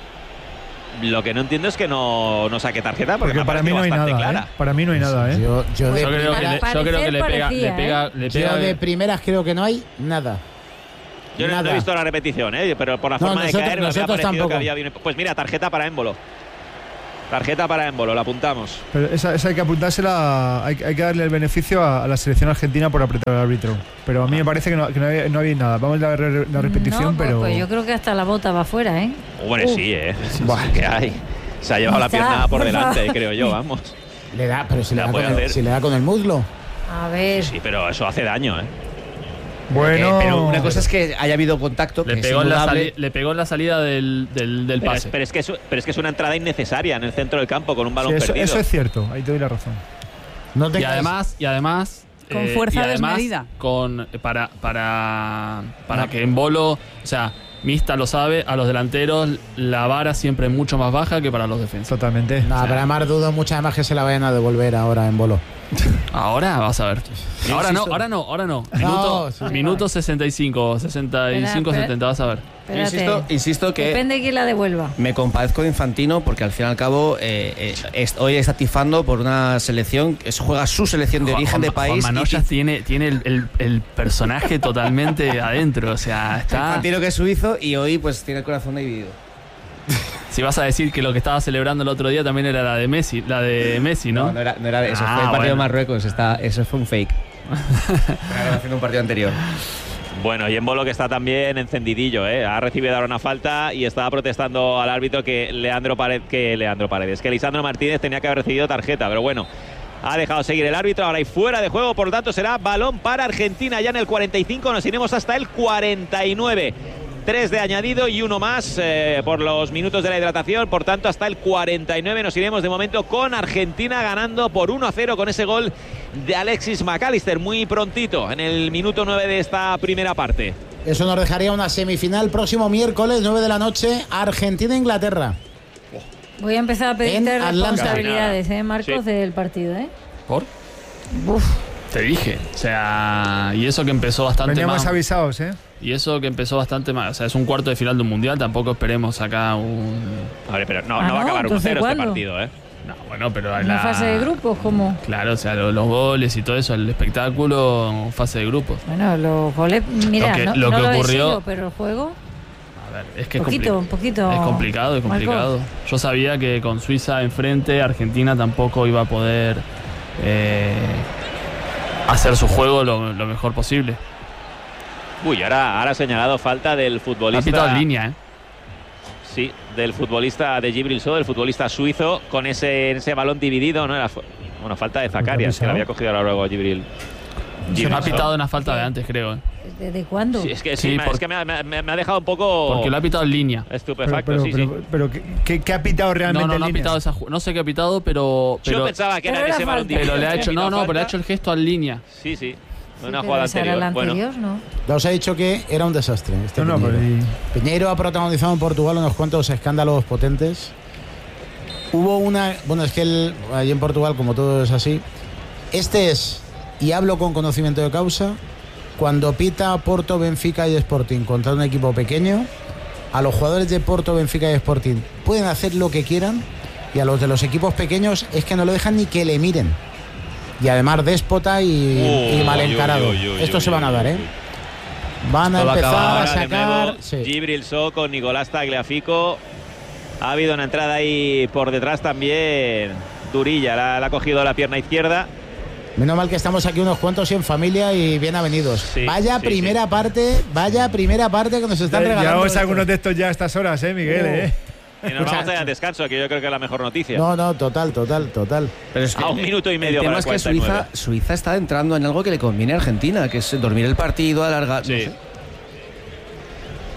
Lo que no entiendo es que no, no saque tarjeta, porque, Porque me ha para mí no hay parecido nada, bastante ¿eh? Para mí no hay nada, ¿eh? Yo, yo de, Yo creo que Al le, yo creo que le parecer pega, le parecía, pega, le yo pega. de primeras creo que no hay nada. Yo no, no Nada. he visto la repetición, ¿eh? Pero por la No, forma nosotros- de caer me había nosotros parecido tampoco. que había bien- Pues mira, tarjeta para Émbolo. Tarjeta para Émbolo, la apuntamos. Pero esa, esa hay que apuntársela, hay, hay que darle el beneficio a, a la selección argentina por apretar al árbitro. Pero a mí me parece que no, que no, había, no había nada. Vamos a ver la, la repetición, No, pues- pero. Pues yo creo que hasta la bota va afuera, ¿eh? Hombre, Uf. sí, ¿eh? ¿Qué hay? Se ha llevado la Quizá, pierna por por delante, favor. creo yo, vamos. Le da, pero si le La da, puede con el, hacer. si le da con el muslo. A ver. Sí, pero eso hace daño, ¿eh? Bueno. Eh, pero una cosa es que haya habido contacto, que Le es pegó, en la indudable. sali- le pegó en la salida del, del, del Pero es, pase. pero, es que es, pero es que es una entrada innecesaria en el centro del campo con un balón Sí, eso, perdido. eso es cierto, ahí te doy la razón. No te Y además, y además eh, Con fuerza y además desmedida. con para para para que en Bolo, o sea, Mista lo sabe, a los delanteros la vara siempre es mucho más baja que para los defensas. Totalmente. No, O sea, pero además dudo mucho además que se la vayan a devolver ahora en bolo. Ahora vas a ver. Yo Ahora no, insisto- ahora no, ahora no. Minuto, No, sí. minuto sesenta y cinco, sesenta y cinco, Espera, setenta, vas a ver. Yo Espérate. insisto, insisto que Depende de quién la devuelva. me compadezco de Infantino porque al fin y al cabo eh, eh, es- hoy está tifando por una selección que es- juega su selección de Juan- origen de Juan- país. Juan y Manoyas tif- tiene, tiene el, el- el personaje totalmente adentro. O sea, está. Infantino que es suizo y hoy pues tiene el corazón dividido. Si vas a decir que lo que estaba celebrando el otro día también era la de Messi, la de Messi, ¿no? No, no era, no era eso, Ah, fue el partido bueno. de Marruecos, está, eso fue un fake. Era haciendo un partido anterior. Bueno, y en Bolo que está también encendidillo, ¿eh? Ha recibido ahora una falta y estaba protestando al árbitro que Leandro Paredes, que Leandro Paredes, que Lisandro Martínez tenía que haber recibido tarjeta, pero bueno, ha dejado seguir el árbitro, ahora hay fuera de juego, por lo tanto será balón para Argentina ya en el cuarenta y cinco, nos iremos hasta el cuarenta y nueve. Tres de añadido y uno más eh, por los minutos de la hidratación. Por tanto, hasta el cuarenta y nueve nos iremos de momento con Argentina ganando por uno a cero con ese gol de Alexis McAllister muy prontito en el minuto nueve de esta primera parte. Eso nos dejaría una semifinal próximo miércoles, nueve de la noche, Argentina-Inglaterra. Voy a empezar a pedirte En Atlanta. responsabilidades, ¿eh, Marcos, Sí. del partido, ¿eh? ¿Por? Uf. Te dije. O sea, y eso que empezó bastante Veníamos más. avisados, ¿eh? Y eso que empezó bastante más. O sea, es un cuarto de final de un mundial. Tampoco esperemos acá un. A ver, pero no, Ah, no va a ¿no? acabar uno Entonces, cero este ¿cuándo? partido, ¿eh? No, bueno, pero Una la fase de grupos, como. Claro, o sea, lo- los, goles y todo eso, el espectáculo, fase de grupos. Bueno, los goles. Mira, Lo que- no, lo no que lo he ocurrió- sido, pero el juego. A ver, es que es Poquito, compli- un poquito. Es complicado, es Marcos. complicado. Yo sabía que con Suiza enfrente, Argentina tampoco iba a poder eh, hacer su juego lo, lo mejor posible. Uy, ahora, ahora ha señalado falta del Ha futbolista. pitado en línea, ¿eh? Sí, del futbolista de Gibril So, del futbolista suizo, con ese, ese balón dividido, ¿no? Era, fu- bueno, falta de Zacarias, que la había cogido ahora luego Gibril. Gibril Ha So. pitado una falta de antes, creo. ¿eh? ¿Desde cuándo? Sí, es que, sí, Sí, me- por- es que me, ha- me ha- me ha dejado un poco Porque lo ha pitado en línea. Pero, estupefacto, pero, sí, pero, sí. pero ¿qué, qué- qué ha pitado realmente No, no, en no ha línea? pitado esa ju- No sé qué ha pitado, pero. Yo pero pensaba que Pero era era ese balón falta. dividido. pero le ha que hecho. No, pitado no, pero le ha falta. hecho el gesto en línea. Sí, sí. Sí, Una pero jugada esa era anterior. la Bueno, anterior, ¿no? Ya os he dicho que era un desastre. Este No, no, pero Piñeiro. y- Piñeiro ha protagonizado en Portugal unos cuantos escándalos potentes. Hubo una. Bueno, es que él, allí en Portugal, como todo es así. Este es, y hablo con conocimiento de causa, cuando pita Porto, Benfica y Sporting contra un equipo pequeño, a los jugadores de Porto, Benfica y Sporting pueden hacer lo que quieran, y a los de los equipos pequeños es que no lo dejan ni que le miren. Y además déspota y, Uy, y mal uy, encarado. uy, uy, uy, Estos se uy, van a uy, dar, uy. ¿eh? Van a Esto va a empezar acabar a Ahora de sacar. nuevo, Sí. Gibril So con Nicolás Tagliafico. Ha habido una entrada ahí por detrás también. Durilla, la, la ha cogido la pierna izquierda. Menos mal que estamos aquí unos cuantos y en familia y bien avenidos. Sí, vaya sí, primera sí. parte, vaya primera parte que nos están Ya- regalando. Llevamos esto. algunos de estos ya a estas horas, ¿eh, Miguel? Oh. ¿eh? Y nos vamos a ir al descanso, que yo creo que es la mejor noticia. No, no, total, total, total. Pero es que A un minuto y el medio tema para es que el cuarenta y nueve. Suiza, Suiza está entrando en algo que le conviene a Argentina, que es dormir el partido, alargar. Sí. No sé.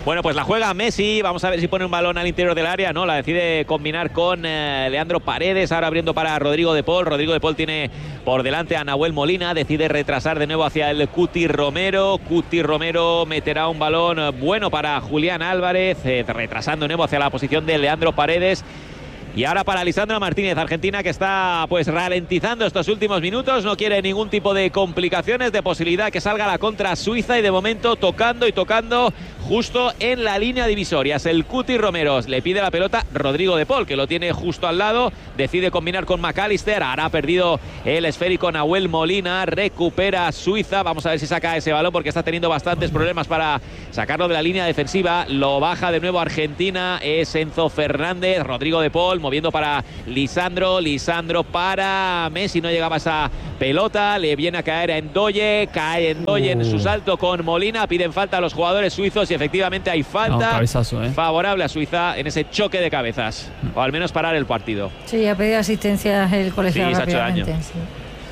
Bueno, pues la juega Messi, vamos a ver si pone un balón al interior del área, no, la decide combinar con eh, Leandro Paredes, ahora abriendo para Rodrigo de Paul, Rodrigo de Paul tiene por delante a Nahuel Molina, decide retrasar de nuevo hacia el Cuti Romero, Cuti Romero meterá un balón bueno para Julián Álvarez, eh, retrasando de nuevo hacia la posición de Leandro Paredes. Y ahora para Lisandro Martínez, Argentina, que está pues ralentizando estos últimos minutos, no quiere ningún tipo de complicaciones, de posibilidad que salga la contra Suiza, y de momento tocando y tocando justo en la línea divisoria. Es el Cuti Romero, le pide la pelota Rodrigo de Paul, que lo tiene justo al lado, decide combinar con McAllister, ahora ha perdido el esférico Nahuel Molina, recupera Suiza, vamos a ver si saca ese balón porque está teniendo bastantes problemas para sacarlo de la línea defensiva, lo baja de nuevo Argentina, es Enzo Fernández, Rodrigo de Paul moviendo para Lisandro, Lisandro para Messi, no llegaba esa pelota, le viene a caer a Ndoye, cae Ndoye en su salto con Molina, piden falta a los jugadores suizos y efectivamente hay falta no, cabezazo, ¿eh? favorable a Suiza en ese choque de cabezas, o al menos parar el partido. Sí, ha pedido asistencia el colegiado Sí, se ha hecho daño. rápidamente. Sí.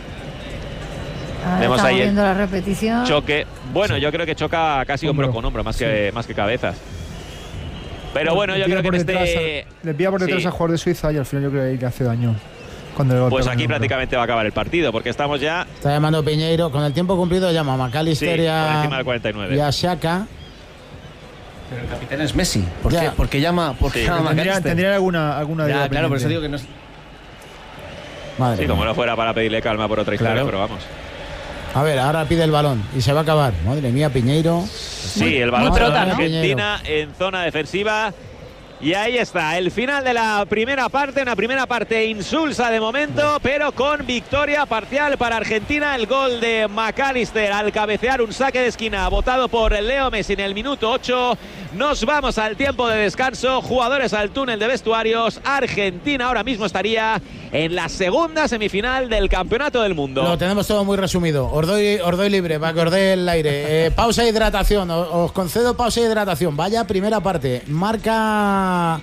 Ahora Vemos estamos ahí el viendo la repetición. choque, bueno, yo creo que choca casi hombro, Hombro. con hombro, más, Sí. que, más que cabezas. Pero bueno, Le yo pilla creo que en por detrás este... a- Le pilla por detrás Sí. al jugador de Suiza y al final yo creo que ahí le hace daño. Cuando le golpea Pues con aquí el hombro. prácticamente va a acabar el partido, porque estamos ya Está llamando Piñeiro. Con el tiempo cumplido llama a sí, McAllister por y a, encima del cuarenta y nueve. y a Xhaka. Pero el capitán es Messi. ¿Por Ya. qué? Porque llama, porque Sí. llama a Tendría, McAllister. tendría alguna, alguna Ya, duda claro, por eso pendiente. digo que no es... Madre Sí, mía. como no fuera para pedirle calma por otra historia, Claro. pero vamos. A ver, ahora pide el balón y se va a acabar. Madre mía, Piñeiro. Sí, el balón muy para prota, ¿no? Argentina en zona defensiva. Y ahí está, el final de la primera parte, una primera parte insulsa de momento, pero con victoria parcial para Argentina. El gol de McAllister al cabecear un saque de esquina votado por Leo Messi en el minuto ocho. Nos vamos al tiempo de descanso, jugadores al túnel de vestuarios. Argentina ahora mismo estaría en la segunda semifinal del Campeonato del Mundo. Lo tenemos todo muy resumido. Os doy, os doy libre para que os dé el aire. Eh, pausa e hidratación. Os, os concedo pausa e hidratación. Vaya primera parte. Marca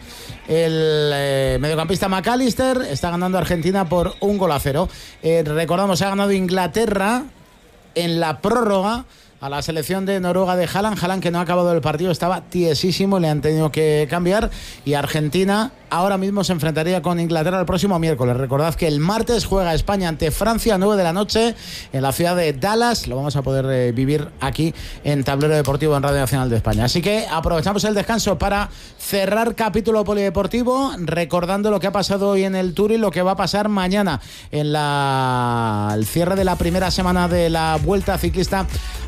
el eh, mediocampista McAllister. Está ganando Argentina por un gol a cero. Eh, recordamos, ha ganado Inglaterra en la prórroga a la selección de Noruega de Haaland. Haaland, que no ha acabado el partido, estaba tiesísimo, le han tenido que cambiar. Y Argentina ahora mismo se enfrentaría con Inglaterra el próximo miércoles. Recordad que el martes juega España ante Francia a nueve de la noche en la ciudad de Dallas. Lo vamos a poder eh, vivir aquí en Tablero Deportivo en Radio Nacional de España. Así que aprovechamos el descanso para cerrar capítulo polideportivo, recordando lo que ha pasado hoy en el Tour y lo que va a pasar mañana en la el cierre de la primera semana de la Vuelta Ciclista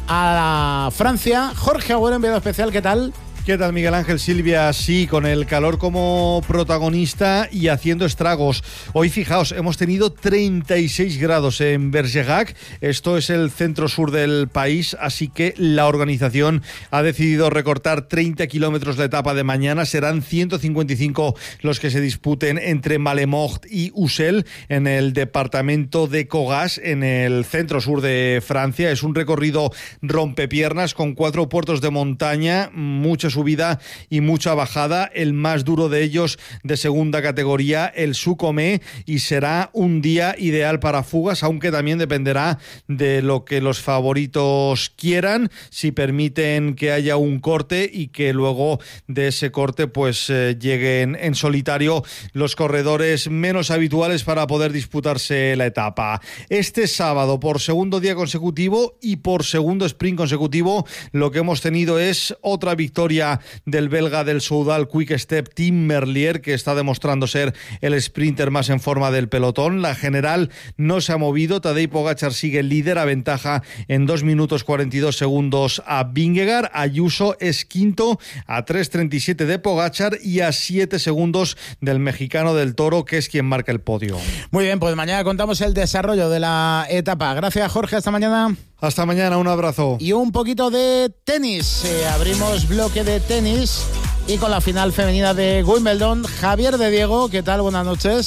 a Francia. Jorge Agüero, enviado especial, ¿qué tal? ¿Qué tal, Miguel Ángel? Silvia, sí, con el calor como protagonista y haciendo estragos. Hoy, fijaos, hemos tenido treinta y seis grados en Bergerac. Esto es el centro-sur del país, así que la organización ha decidido recortar treinta kilómetros la etapa de mañana. Serán ciento cincuenta y cinco los que se disputen entre Malemort y Ussel en el departamento de Cogas, en el centro-sur de Francia. Es un recorrido rompepiernas con cuatro puertos de montaña, mucha subida y mucha bajada, el más duro de ellos de segunda categoría, el Sucomé, y será un día ideal para fugas, aunque también dependerá de lo que los favoritos quieran, si permiten que haya un corte y que luego de ese corte pues eh, lleguen en solitario los corredores menos habituales para poder disputarse la etapa. Este sábado, por segundo día consecutivo y por segundo sprint consecutivo, lo que hemos tenido es otra victoria del belga del Soudal Quick Step, Tim Merlier, que está demostrando ser el sprinter más en forma del pelotón. La general no se ha movido. Tadej Pogačar sigue líder a ventaja en dos minutos cuarenta y dos segundos a Vingegaard. Ayuso es quinto a tres treinta y siete de Pogačar y a siete segundos del mexicano del Toro, que es quien marca el podio. Muy bien, pues mañana contamos el desarrollo de la etapa. Gracias, Jorge, hasta mañana. Hasta mañana, un abrazo. Y un poquito de tenis. Eh, abrimos bloque de tenis y con la final femenina de Wimbledon. Javier de Diego, ¿qué tal? Buenas noches. ¿Qué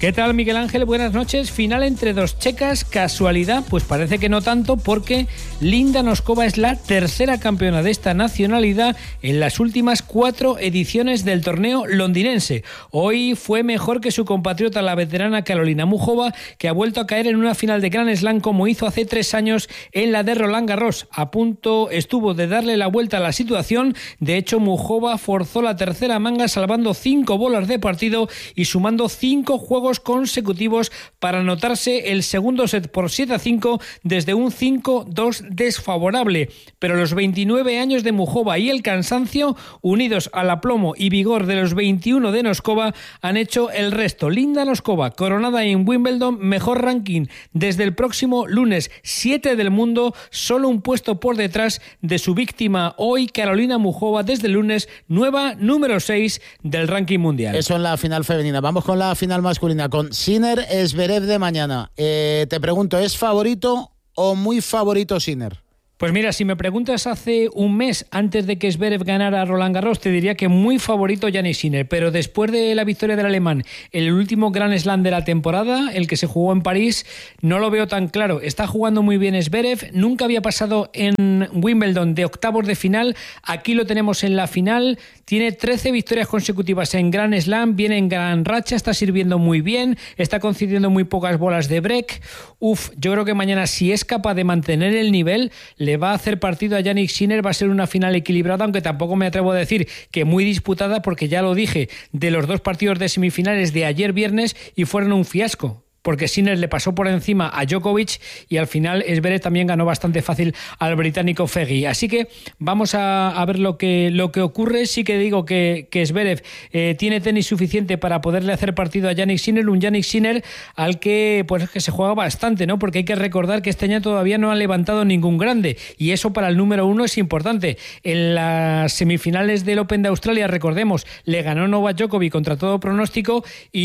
¿Qué tal, Miguel Ángel? Buenas noches. Final entre dos checas. ¿Casualidad? Pues parece que no tanto, porque Linda Noskova es la tercera campeona de esta nacionalidad en las últimas cuatro ediciones del torneo londinense. Hoy fue mejor que su compatriota, la veterana Karolina Muchova, que ha vuelto a caer en una final de Grand Slam como hizo hace tres años en la de Roland Garros. A punto estuvo de darle la vuelta a la situación. De hecho, Muchova forzó la tercera manga, salvando cinco bolas de partido y sumando cinco juegos consecutivos para anotarse el segundo set por siete a cinco desde un cinco dos desfavorable. Pero los veintinueve años de Muchova y el cansancio, unidos al aplomo y vigor de los veintiuno de Noskova, han hecho el resto. Linda Noskova, coronada en Wimbledon, mejor ranking desde el próximo lunes, siete del mundo, solo un puesto por detrás de su víctima hoy, Karolina Muchova, desde el lunes, nueva número seis del ranking mundial. Eso en la final femenina. Vamos con la final masculina, con Sinner Zverev de mañana. Eh, te pregunto, ¿es favorito o muy favorito Sinner? Pues mira, si me preguntas hace un mes, antes de que Zverev ganara a Roland Garros, te diría que muy favorito Jannik Sinner, pero después de la victoria del alemán, el último Grand Slam de la temporada, el que se jugó en París, no lo veo tan claro. Está jugando muy bien Zverev, nunca había pasado en Wimbledon de octavos de final, aquí lo tenemos en la final, tiene trece victorias consecutivas en Grand Slam, viene en gran racha, está sirviendo muy bien, está concediendo muy pocas bolas de break. Uf, yo creo que mañana, si es capaz de mantener el nivel, le va a hacer partido a Jannik Sinner. Va a ser una final equilibrada, aunque tampoco me atrevo a decir que muy disputada, porque ya lo dije de los dos partidos de semifinales de ayer viernes y fueron un fiasco, porque Sinner le pasó por encima a Djokovic y al final Zverev también ganó bastante fácil al británico Fegui. Así que vamos a, a ver lo que, lo que ocurre. Sí que digo que, que Zverev eh, tiene tenis suficiente para poderle hacer partido a Jannik Sinner, un Jannik Sinner al que, pues, que se juega bastante, ¿no? Porque hay que recordar que este año todavía no ha levantado ningún grande y eso para el número uno es importante. En las semifinales del Open de Australia, recordemos, le ganó Novak Djokovic contra todo pronóstico,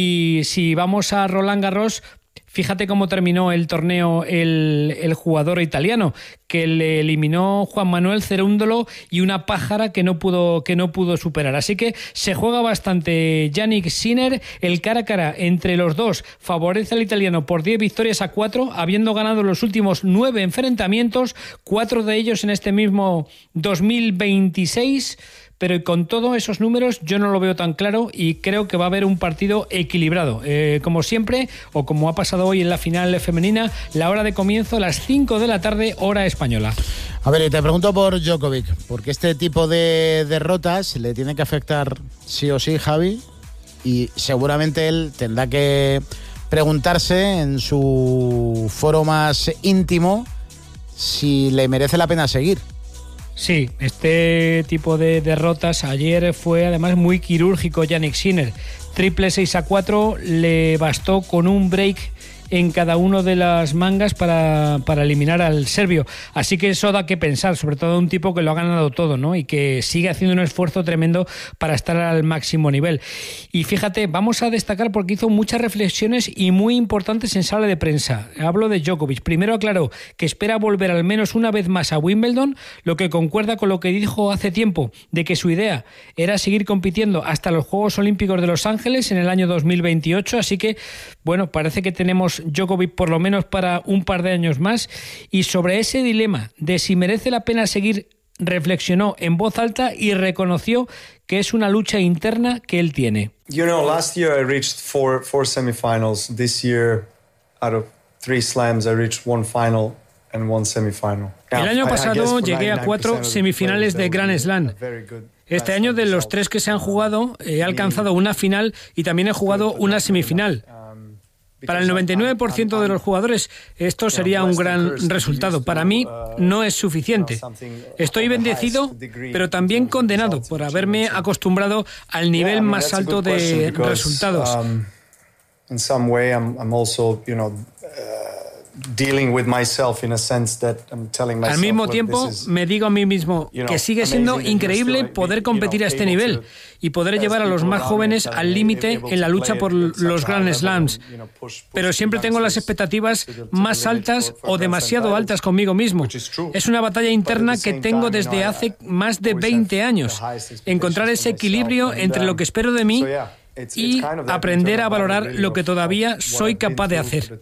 y si vamos a Roland Garros, fíjate cómo terminó el torneo el, el jugador italiano, que le eliminó Juan Manuel Cerúndolo y una pájara que no pudo, que no pudo superar. Así que se juega bastante Jannik Sinner. El cara a cara entre los dos favorece al italiano por diez victorias a cuatro, habiendo ganado los últimos nueve enfrentamientos, cuatro de ellos en este mismo dos mil veintiséis. Pero con todos esos números yo no lo veo tan claro y creo que va a haber un partido equilibrado. Eh, como siempre, o como ha pasado hoy en la final femenina, la hora de comienzo a las cinco de la tarde, hora española. A ver, y te pregunto por Djokovic, porque este tipo de derrotas le tiene que afectar sí o sí, Javi, y seguramente él tendrá que preguntarse en su foro más íntimo si le merece la pena seguir. Sí, este tipo de derrotas ayer fue además muy quirúrgico Jannik Sinner. Triple seis a cuatro, le bastó con un break en cada uno de las mangas para, para eliminar al serbio. Así que eso da que pensar, sobre todo un tipo que lo ha ganado todo, ¿no? Y que sigue haciendo un esfuerzo tremendo para estar al máximo nivel. Y fíjate, vamos a destacar porque hizo muchas reflexiones y muy importantes en sala de prensa. Hablo de Djokovic. Primero aclaró que espera volver al menos una vez más a Wimbledon, lo que concuerda con lo que dijo hace tiempo, de que su idea era seguir compitiendo hasta los Juegos Olímpicos de Los Ángeles en el año dos mil veintiocho. Así que, bueno, parece que tenemos Djokovic por lo menos para un par de años más. Y sobre ese dilema de si merece la pena seguir, reflexionó en voz alta y reconoció que es una lucha interna que él tiene. You know, last year I reached four four semifinals. This year, out of three slams, I reached one final and one semifinal. El año pasado llegué a cuatro semifinales de Grand Slam. Este año, de los tres que se han jugado, he alcanzado una final y también he jugado una semifinal. Para el noventa y nueve por ciento de los jugadores esto sería un gran resultado. Para mí no es suficiente. Estoy bendecido, pero también condenado por haberme acostumbrado al nivel más alto de resultados. Al mismo tiempo, me digo a mí mismo que sigue siendo increíble poder competir a este nivel y poder llevar a los más jóvenes al límite en la lucha por los Grand Slams. Pero siempre tengo las expectativas más altas o demasiado altas conmigo mismo. Es una batalla interna que tengo desde hace más de veinte años. Encontrar ese equilibrio entre lo que espero de mí y aprender a valorar lo que todavía soy capaz de hacer.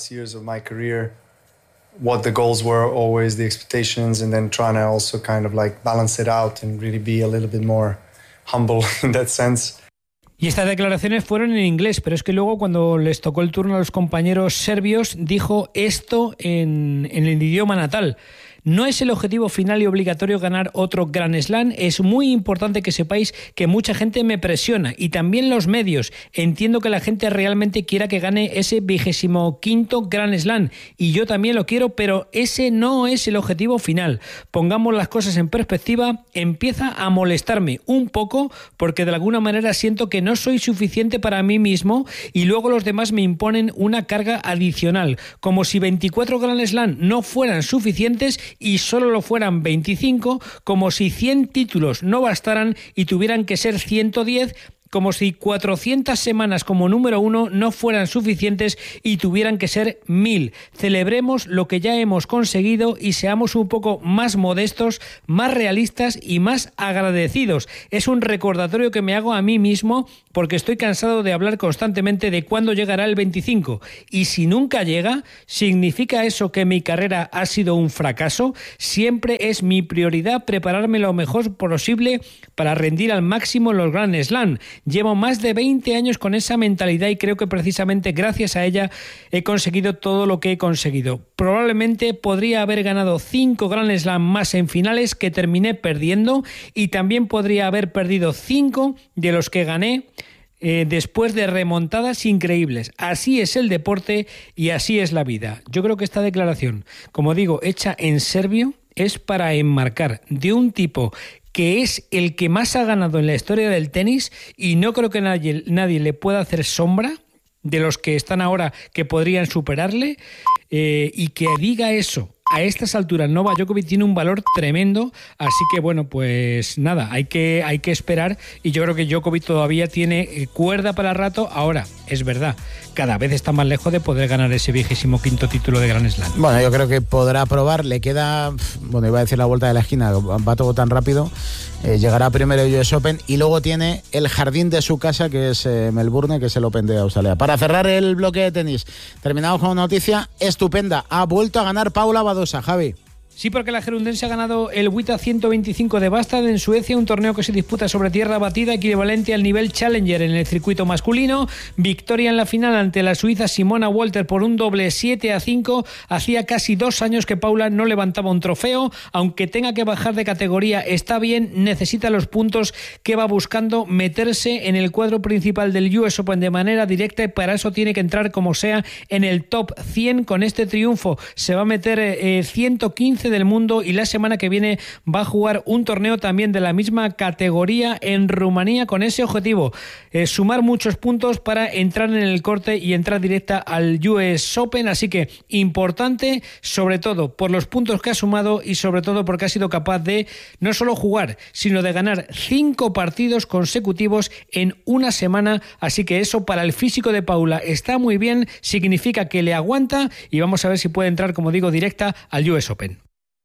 What the goals were, always the expectations, and then trying to also kind of like balance it out and really be a little bit more humble in that sense. Y estas declaraciones fueron en inglés, pero es que luego cuando les tocó el turno a los compañeros serbios dijo esto en, en el idioma natal. No es el objetivo final y obligatorio ganar otro Grand Slam. Es muy importante que sepáis que mucha gente me presiona y también los medios. Entiendo que la gente realmente quiera que gane ese vigésimo quinto Grand Slam y yo también lo quiero, pero ese no es el objetivo final. Pongamos las cosas en perspectiva. Empieza a molestarme un poco porque de alguna manera siento que no soy suficiente para mí mismo y luego los demás me imponen una carga adicional, como si veinticuatro Grand Slam no fueran suficientes y solo lo fueran veinticinco, como si cien títulos no bastaran y tuvieran que ser ciento diez, como si cuatrocientas semanas como número uno no fueran suficientes y tuvieran que ser mil. Celebremos lo que ya hemos conseguido y seamos un poco más modestos, más realistas y más agradecidos. Es un recordatorio que me hago a mí mismo porque estoy cansado de hablar constantemente de cuándo llegará el veinticinco. Y si nunca llega, ¿significa eso que mi carrera ha sido un fracaso? Siempre es mi prioridad prepararme lo mejor posible para rendir al máximo en los Grand Slam. Llevo más de veinte años con esa mentalidad y creo que precisamente gracias a ella he conseguido todo lo que he conseguido. Probablemente podría haber ganado cinco Grand Slam más en finales que terminé perdiendo y también podría haber perdido cinco de los que gané eh, después de remontadas increíbles. Así es el deporte y así es la vida. Yo creo que esta declaración, como digo, hecha en serbio, es para enmarcar de un tipo que es el que más ha ganado en la historia del tenis y no creo que nadie, nadie le pueda hacer sombra de los que están ahora que podrían superarle, eh, y que diga eso a estas alturas Novak Djokovic tiene un valor tremendo, así que bueno, pues nada, hay que, hay que esperar y yo creo que Djokovic todavía tiene cuerda para rato. Ahora, es verdad, cada vez está más lejos de poder ganar ese vigésimo quinto título de Grand Slam. Bueno, yo creo que podrá probar, le queda, bueno, iba a decir la vuelta de la esquina, va todo tan rápido, eh, llegará primero el U S Open y luego tiene el jardín de su casa que es eh, Melbourne, que es el Open de Australia. Para cerrar el bloque de tenis, terminamos con una noticia estupenda, ha vuelto a ganar Paula Badosa, Javi. Sí, porque la gerundense ha ganado el W T A ciento veinticinco de Bastad en Suecia, un torneo que se disputa sobre tierra batida equivalente al nivel Challenger en el circuito masculino. Victoria en la final ante la suiza Simona Walter por un doble siete a cinco. Hacía casi dos años que Paula no levantaba un trofeo. Aunque tenga que bajar de categoría, está bien, necesita los puntos que va buscando, meterse en el cuadro principal del U S Open de manera directa y para eso tiene que entrar como sea en el top cien. Con este triunfo se va a meter eh, ciento quince del mundo y la semana que viene va a jugar un torneo también de la misma categoría en Rumanía con ese objetivo, eh, sumar muchos puntos para entrar en el corte y entrar directa al U S Open, así que importante sobre todo por los puntos que ha sumado y sobre todo porque ha sido capaz de no solo jugar sino de ganar cinco partidos consecutivos en una semana, así que eso para el físico de Paula está muy bien, significa que le aguanta y vamos a ver si puede entrar, como digo, directa al U S Open.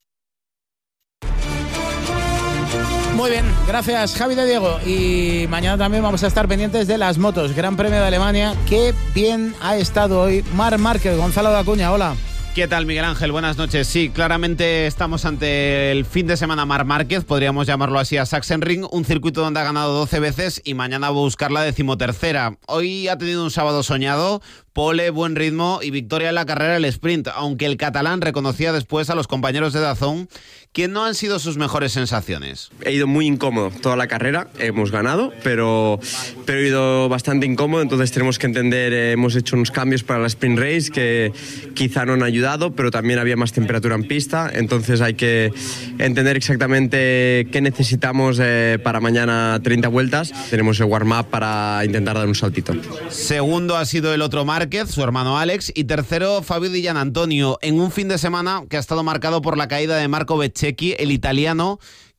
Muy bien, gracias Javi de Diego. Y mañana también vamos a estar pendientes de las motos. Gran Premio de Alemania. Qué bien ha estado hoy Marc Márquez. Gonzalo de Acuña, hola. ¿Qué tal, Miguel Ángel? Buenas noches. Sí, claramente estamos ante el fin de semana Marc Márquez, podríamos llamarlo así, a Sachsenring, un circuito donde ha ganado doce veces y mañana va a buscar la decimotercera. Hoy ha tenido un sábado soñado, pole, buen ritmo y victoria en la carrera del sprint, aunque el catalán reconocía después a los compañeros de DAZN que no han sido sus mejores sensaciones. He ido muy incómodo toda la carrera, hemos ganado, pero, pero he ido bastante incómodo, entonces tenemos que entender, eh, hemos hecho unos cambios para la sprint race que quizá no han ayudado, pero también había más temperatura en pista, entonces hay que entender exactamente qué necesitamos eh, para mañana treinta vueltas. Tenemos el warm-up para intentar dar un saltito. Segundo ha sido el otro Márquez, su hermano Alex, y tercero Fabio Di Gianantonio, en un fin de semana que ha estado marcado por la caída de Marco Bezzecchi, el italiano,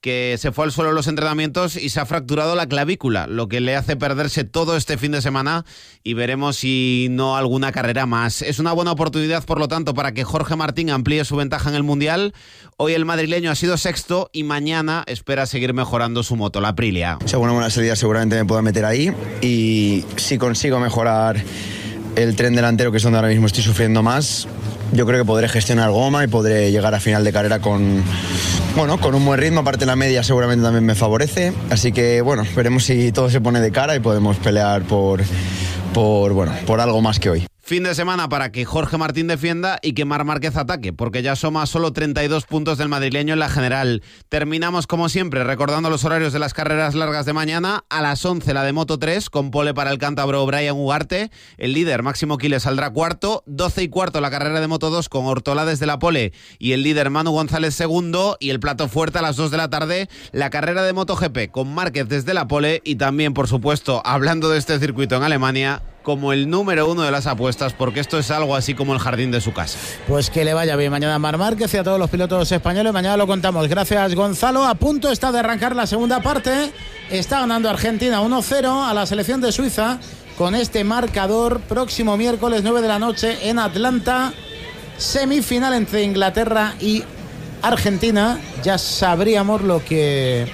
que se fue al suelo en los entrenamientos y se ha fracturado la clavícula, lo que le hace perderse todo este fin de semana y veremos si no alguna carrera más. Es una buena oportunidad, por lo tanto, para que Jorge Martín amplíe su ventaja en el Mundial. Hoy el madrileño ha sido sexto y mañana espera seguir mejorando su moto, la Aprilia. O sea, una buena salida seguramente me pueda meter ahí, y si consigo mejorar el tren delantero, que es donde ahora mismo estoy sufriendo más, yo creo que podré gestionar goma y podré llegar a final de carrera con, bueno, con un buen ritmo. Aparte la media seguramente también me favorece, así que bueno, veremos si todo se pone de cara y podemos pelear por, por, bueno, por algo más que hoy. Fin de semana para que Jorge Martín defienda y que Marc Márquez ataque, porque ya suma solo treinta y dos puntos del madrileño en la general. Terminamos como siempre recordando los horarios de las carreras largas de mañana. A las once la de Moto tres, con pole para el cántabro Brian Ugarte. El líder Máximo Quiles saldrá cuarto. doce y cuarto la carrera de Moto dos con Ortola desde la pole y el líder Manu González segundo. Y el plato fuerte a las dos de la tarde, la carrera de MotoGP con Márquez desde la pole y también, por supuesto, hablando de este circuito en Alemania, como el número uno de las apuestas, porque esto es algo así como el jardín de su casa. Pues que le vaya bien mañana a Marc Márquez y a todos los pilotos españoles. Mañana lo contamos. Gracias, Gonzalo. A punto está de arrancar la segunda parte. Está ganando Argentina uno cero a la selección de Suiza con este marcador. Próximo miércoles nueve de la noche en Atlanta, semifinal entre Inglaterra y Argentina. Ya sabríamos lo que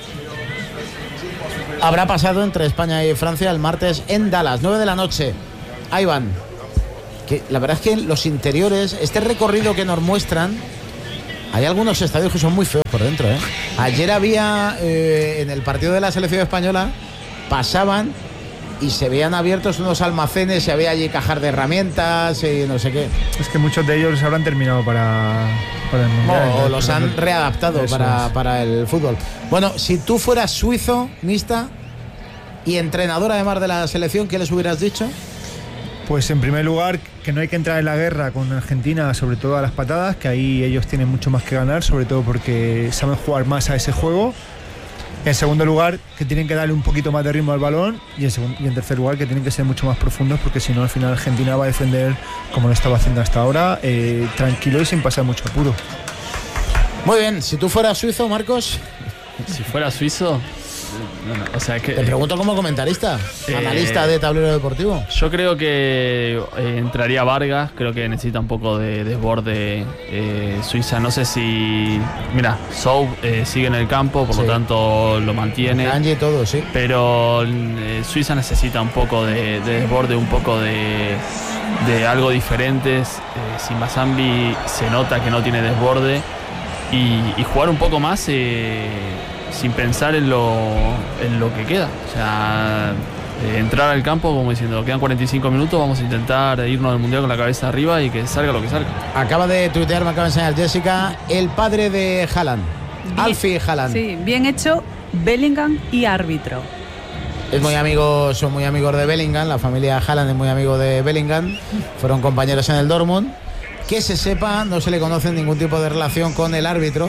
habrá pasado entre España y Francia el martes en Dallas, nueve de la noche. Ahí van. Que la verdad es que los interiores, este recorrido que nos muestran, hay algunos estadios que son muy feos por dentro, ¿eh? Ayer había, eh, en el partido de la selección española, pasaban y se veían abiertos unos almacenes, y había allí cajas de herramientas y no sé qué. Es que muchos de ellos habrán terminado para, para el Mundial. O los han readaptado para, es. para el fútbol. Bueno, si tú fueras suizo, Nista, y entrenador además de la selección, ¿qué les hubieras dicho? Pues en primer lugar, que no hay que entrar en la guerra con Argentina, sobre todo a las patadas, que ahí ellos tienen mucho más que ganar, sobre todo porque saben jugar más a ese juego. En segundo lugar, que tienen que darle un poquito más de ritmo al balón. Y en, segundo, y en tercer lugar, que tienen que ser mucho más profundos, porque si no, al final Argentina va a defender como lo estaba haciendo hasta ahora, eh, tranquilo y sin pasar mucho apuro. Muy bien, si tú fueras suizo, Marcos. Si fuera suizo... No, no, o sea que, te pregunto como comentarista, eh, analista de tablero deportivo. Yo creo que eh, entraría Vargas. Creo que necesita un poco de desborde eh, Suiza. No sé si... Mira, Sou eh, sigue en el campo, por sí. lo tanto lo mantiene. Angie y todo, sí. Pero eh, Suiza necesita un poco de, de desborde, un poco de, de algo diferente. Eh, Simbazambi se nota que no tiene desborde. Y, y jugar un poco más... Eh, sin pensar en lo, en lo que queda. O sea, eh, entrar al campo como diciendo, quedan cuarenta y cinco minutos, vamos a intentar irnos al Mundial con la cabeza arriba y que salga lo que salga. Acaba de tuitear, me acaba de enseñar Jessica, el padre de Haaland, Alfie Haaland. Sí, bien hecho, Bellingham y árbitro. Es muy amigo, son muy amigos de Bellingham, la familia Haaland es muy amigo de Bellingham, fueron compañeros en el Dortmund. Que se sepa, no se le conoce ningún tipo de relación con el árbitro.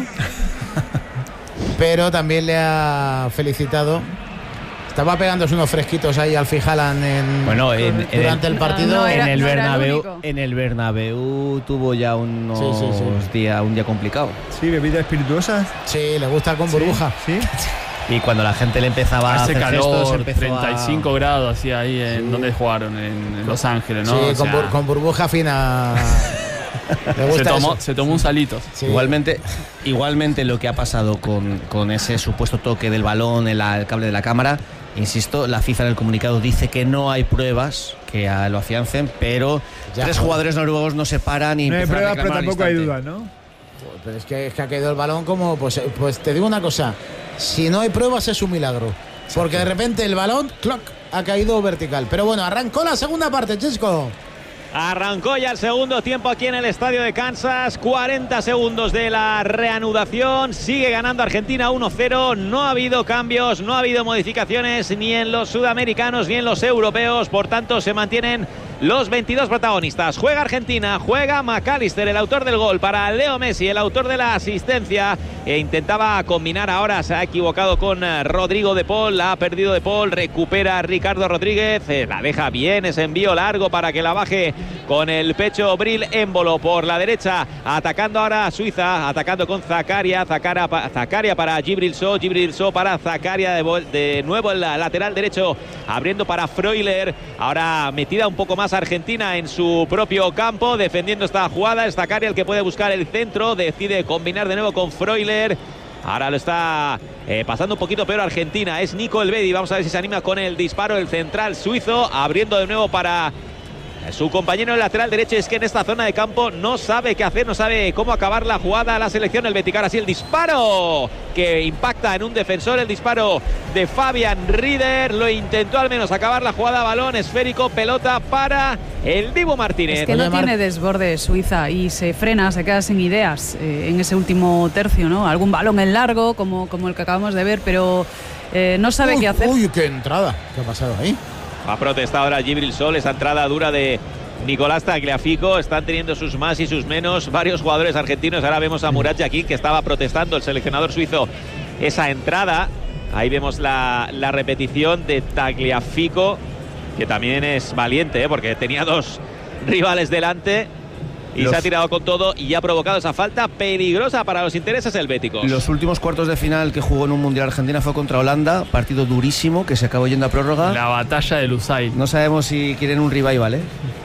Pero también le ha felicitado. Estaba pegándose unos fresquitos ahí al Haaland en, bueno, en, durante en el, el partido. No, era, en, el no Bernabéu, el en el Bernabéu tuvo ya unos sí, sí, sí. Día, un día complicado. Sí, bebidas espirituosas. Sí, le gusta con burbuja. Sí. ¿Sí? Y cuando la gente le empezaba a hacer calor, gestos, treinta y cinco a... grados, así ahí en sí. donde jugaron, en Los Ángeles, ¿no? Sí, o con, sea... bur, con burbuja fina. Se tomó, se tomó un salito. Sí. Igualmente, igualmente lo que ha pasado con, con ese supuesto toque del balón, el, el cable de la cámara, insisto, la FIFA en el comunicado dice que no hay pruebas que a, lo afiancen, pero ya, tres jugadores noruegos no se paran y no hay pruebas, pero tampoco hay duda, ¿no? Pero es que, es que ha caído el balón como, pues, pues te digo una cosa, si no hay pruebas es un milagro, porque de repente el balón, clock, ha caído vertical. Pero bueno, arrancó la segunda parte, Chisco. Arrancó ya el segundo tiempo aquí en el estadio de Kansas. cuarenta segundos de la reanudación. Sigue ganando Argentina uno cero. No ha habido cambios, no ha habido modificaciones ni en los sudamericanos ni en los europeos. Por tanto, se mantienen los veintidós protagonistas. Juega Argentina, juega McAllister, el autor del gol, para Leo Messi, el autor de la asistencia. E intentaba combinar ahora, se ha equivocado con Rodrigo de Paul, la ha perdido de Paul, recupera Ricardo Rodríguez, la deja bien, ese envío largo para que la baje con el pecho Bril Embolo por la derecha, atacando ahora a Suiza, atacando con Zakaria, Zakaria, Zakaria para Djibril Sow, Djibril Sow para Zakaria, de, de nuevo el lateral derecho, abriendo para Freuler, ahora metida un poco más Argentina en su propio campo, defendiendo esta jugada, es Zakaria el que puede buscar el centro, decide combinar de nuevo con Freuler. Ahora lo está eh, pasando un poquito peor Argentina. Es Nico Elvedi. Vamos a ver si se anima con el disparo. El central suizo abriendo de nuevo para su compañero en el lateral derecho. Es que en esta zona de campo no sabe qué hacer, no sabe cómo acabar la jugada. La selección helvética. Ahora sí el disparo que impacta en un defensor. El disparo de Fabian Rieder. Lo intentó al menos acabar la jugada. Balón esférico, pelota para el Dibu Martínez. Es que no tiene desborde Suiza y se frena, se queda sin ideas eh, en ese último tercio, ¿no? Algún balón en largo, como, como el que acabamos de ver, pero eh, no sabe uy, qué hacer. Uy, qué entrada. ¿Qué ha pasado ahí? Ha protestado ahora Djibril Sow, esa entrada dura de Nicolás Tagliafico. Están teniendo sus más y sus menos varios jugadores argentinos. Ahora vemos a Murat Yakin, que estaba protestando, el seleccionador suizo, esa entrada. Ahí vemos la, la repetición de Tagliafico, que también es valiente, ¿eh? Porque tenía dos rivales delante y los... se ha tirado con todo y ha provocado esa falta peligrosa para los intereses helvéticos. Los últimos cuartos de final que jugó en un Mundial Argentina fue contra Holanda, partido durísimo que se acabó yendo a prórroga. La batalla de Lusail. No sabemos si quieren un revival, ¿eh?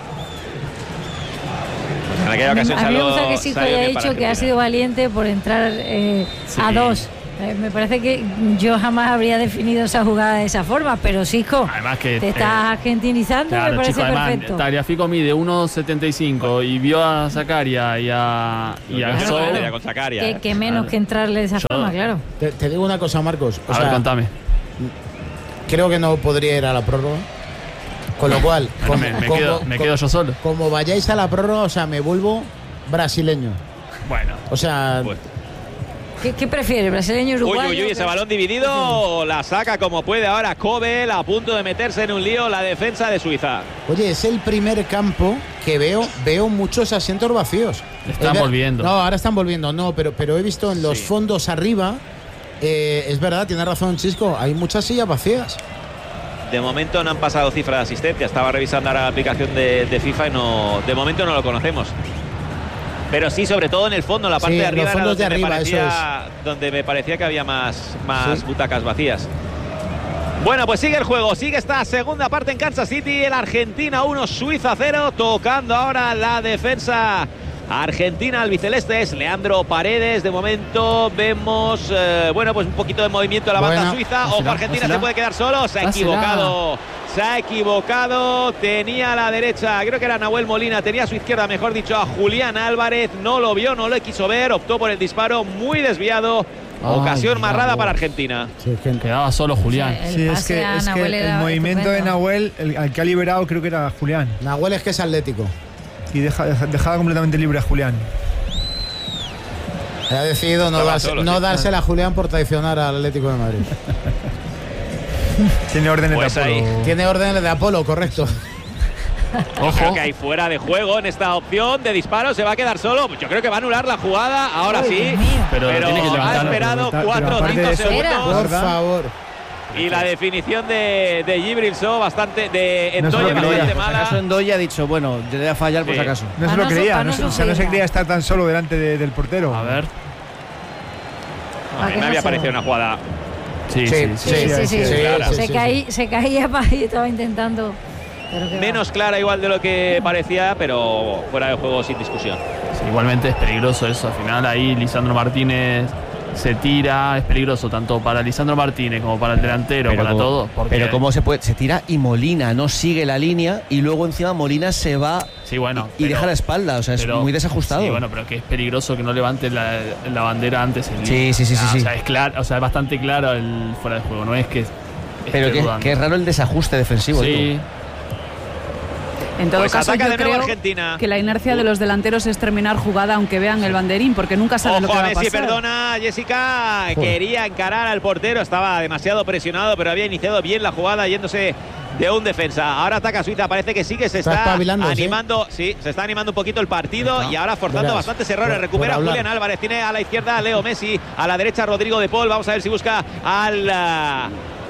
En aquella ocasión a mí me gusta que Sico haya dicho que ha sido valiente por entrar eh, sí. a dos. Eh, me parece que yo jamás habría definido esa jugada de esa forma, pero Sico, además que te eh, estás argentinizando, claro, me parece chico, además, perfecto. Tagliafico mide uno setenta y cinco y vio a Zakaria y a, y a Sow. Con Zakaria, que, eh. que menos claro. que entrarle de esa yo, forma, claro. Te, te digo una cosa, Marcos. O a sea, ver, contame. Creo que no podría ir a la prórroga. Con lo cual, bueno, como, me, me, como, quedo, me quedo yo solo. Como vayáis a la prórroga, o sea, me vuelvo brasileño. Bueno. O sea... Pues. ¿Qué, ¿Qué prefiere? ¿Brasileño, uruguayo? Uy, uy, uy, ese balón dividido la saca como puede ahora Kobel, a punto de meterse en un lío la defensa de Suiza. Oye, es el primer campo que veo veo muchos asientos vacíos. Están ver, volviendo. No, ahora están volviendo, no, pero, pero he visto en los sí. fondos arriba, eh, es verdad, tiene razón Chisco, hay muchas sillas vacías. De momento no han pasado cifras de asistencia, estaba revisando ahora la aplicación de, de FIFA y no, de momento no lo conocemos. Pero sí, sobre todo en el fondo, la parte sí, de arriba, era donde, de arriba me parecía, es. donde me parecía que había más, más ¿Sí? butacas vacías. Bueno, pues sigue el juego, sigue esta segunda parte en Kansas City, el Argentina uno, Suiza cero, tocando ahora la defensa argentina. Albiceleste es Leandro Paredes. De momento vemos, eh, bueno, pues un poquito de movimiento a la banda bueno, suiza. Ojo, Argentina se puede quedar solo, se ha equivocado. Se ha equivocado, tenía a la derecha, creo que era Nahuel Molina, tenía a su izquierda, mejor dicho, a Julián Álvarez, no lo vio, no lo quiso ver, optó por el disparo, muy desviado, ocasión Ay, marrada para Argentina. Sí, que quedaba solo Julián. Sí, sí es que, es que el movimiento estupendo. de Nahuel, el, el que ha liberado creo que era Julián. Nahuel es que es atlético. Y deja, deja, dejaba completamente libre a Julián. Ha decidido no, darse, solo, no sí. dársela a Julián por traicionar al Atlético de Madrid. Tiene órdenes pues de Apolo. Ahí. Tiene órdenes de Apolo, correcto. Ojo. Creo que hay fuera de juego en esta opción de disparo, se va a quedar solo. Yo creo que va a anular la jugada, ahora Ay, sí. Pero, pero tiene que ha esperado cuatro o cinco segundos. Por favor. Y la definición de, de Djibril Sow bastante de Endoye no bastante mala. Por acaso Endoye ha dicho, bueno, yo le voy a fallar sí. por si acaso. No se lo creía, no, o sea, no se creía estar tan solo delante de, del portero. A ver. A mí me había parecido una jugada. Sí, sí, sí. sí, sí, sí, sí, sí, claro. se, sí, caí, sí. se caía para ahí, estaba intentando. Pero menos va. clara igual de lo que parecía, pero fuera de juego sin discusión. Sí, igualmente es peligroso eso. Al final ahí Lisandro Martínez se tira, es peligroso tanto para Lisandro Martínez como para el delantero, pero para como, todo. Porque... Pero cómo se puede, se tira y Molina no sigue la línea y luego encima Molina se va sí, bueno, y, pero, y deja la espalda, o sea, es pero, muy desajustado. Sí, bueno, pero que es peligroso que no levante la, la bandera antes. En sí, sí, sí, ah, sí. O sea, es claro, o sea, es bastante claro el fuera de juego, no es que. Pero que, que es raro el desajuste defensivo. Sí. Tú. En todo pues caso, yo creo Argentina. que la inercia de los delanteros es terminar jugada aunque vean el banderín, porque nunca saben lo que va a pasar. Messi, perdona, Jessica, Joder. quería encarar al portero, estaba demasiado presionado, pero había iniciado bien la jugada yéndose de un defensa. Ahora ataca Suiza, parece que sí que se está, está animando, ¿sí? sí, se está animando un poquito el partido está. y ahora forzando Verás. bastantes errores. Por, Recupera por Julián Álvarez, tiene a la izquierda a Leo Messi, a la derecha Rodrigo de Paul. Vamos a ver si busca al uh,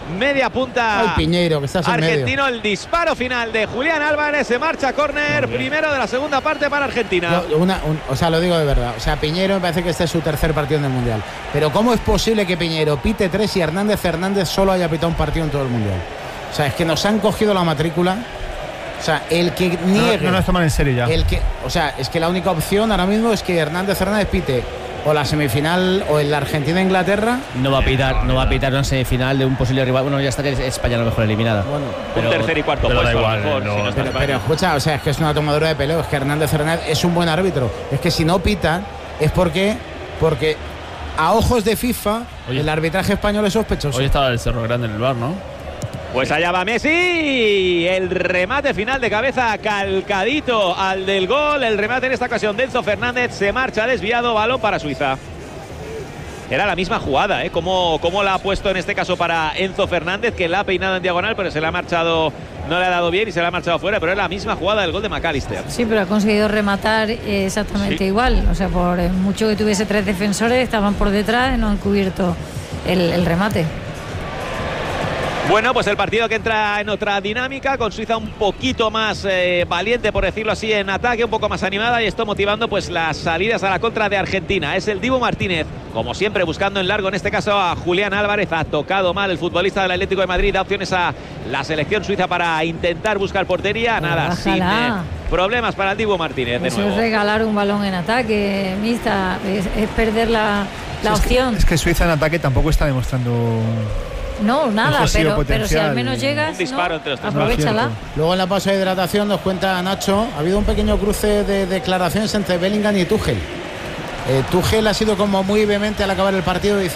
media punta. Ay, Piñeiro, que estás en argentino. medio. El disparo final de Julián Álvarez. Se marcha córner, primero de la segunda parte para Argentina. Yo, una, un, o sea, lo digo de verdad. O sea, Piñeiro me parece que este es su tercer partido en el Mundial. Pero ¿cómo es posible que Piñeiro pite tres y Hernández Hernández solo haya pitado un partido en todo el Mundial? O sea, es que nos han cogido la matrícula. O sea, el que niegue. No, no nos toman en serio ya. El que, o sea, es que la única opción ahora mismo es que Hernández Hernández pite o la semifinal o en la Argentina-Inglaterra. No va a pitar, no va a pitar una semifinal de un posible rival. Bueno, ya está que España a lo mejor eliminada. Bueno, un tercer y cuarto pero puesto, da igual, mejor, no, si no está pero, pero escucha, o sea, es que es una tomadura de peleo. Es que Hernández Hernández es un buen árbitro. Es que si no pita es porque, porque a ojos de FIFA Oye, el arbitraje español es sospechoso. Hoy estaba el Cerro Grande en el bar, ¿no? Pues allá va Messi, el remate final de cabeza calcadito al del gol, el remate en esta ocasión de Enzo Fernández, se marcha desviado, balón para Suiza. Era la misma jugada, ¿eh? Como, como la ha puesto en este caso para Enzo Fernández, que la ha peinado en diagonal, pero se la ha marchado, no le ha dado bien y se la ha marchado fuera, pero es la misma jugada del gol de McAllister. Sí, pero ha conseguido rematar exactamente sí. igual, o sea, por mucho que tuviese tres defensores, estaban por detrás y no han cubierto el, el remate. Bueno, pues el partido que entra en otra dinámica, con Suiza un poquito más eh, valiente, por decirlo así, en ataque, un poco más animada, y esto motivando pues las salidas a la contra de Argentina. Es el Dibu Martínez, como siempre, buscando en largo, en este caso a Julián Álvarez. Ha tocado mal el futbolista del Atlético de Madrid, da opciones a la selección suiza para intentar buscar portería. Nada, Bájala. sin eh, problemas para el Dibu Martínez. De Eso nuevo. es regalar un balón en ataque, mixta, es, es perder la, la sí, opción. Es que, es que Suiza en ataque tampoco está demostrando... No, nada, pero, pero si al menos llegas, disparo ¿no? entre los tres. Aprovechala. Luego en la pausa de hidratación nos cuenta Nacho, ha habido un pequeño cruce de declaraciones entre Bellingham y Tuchel. Eh, Tuchel ha sido como muy vehemente al acabar el partido, dice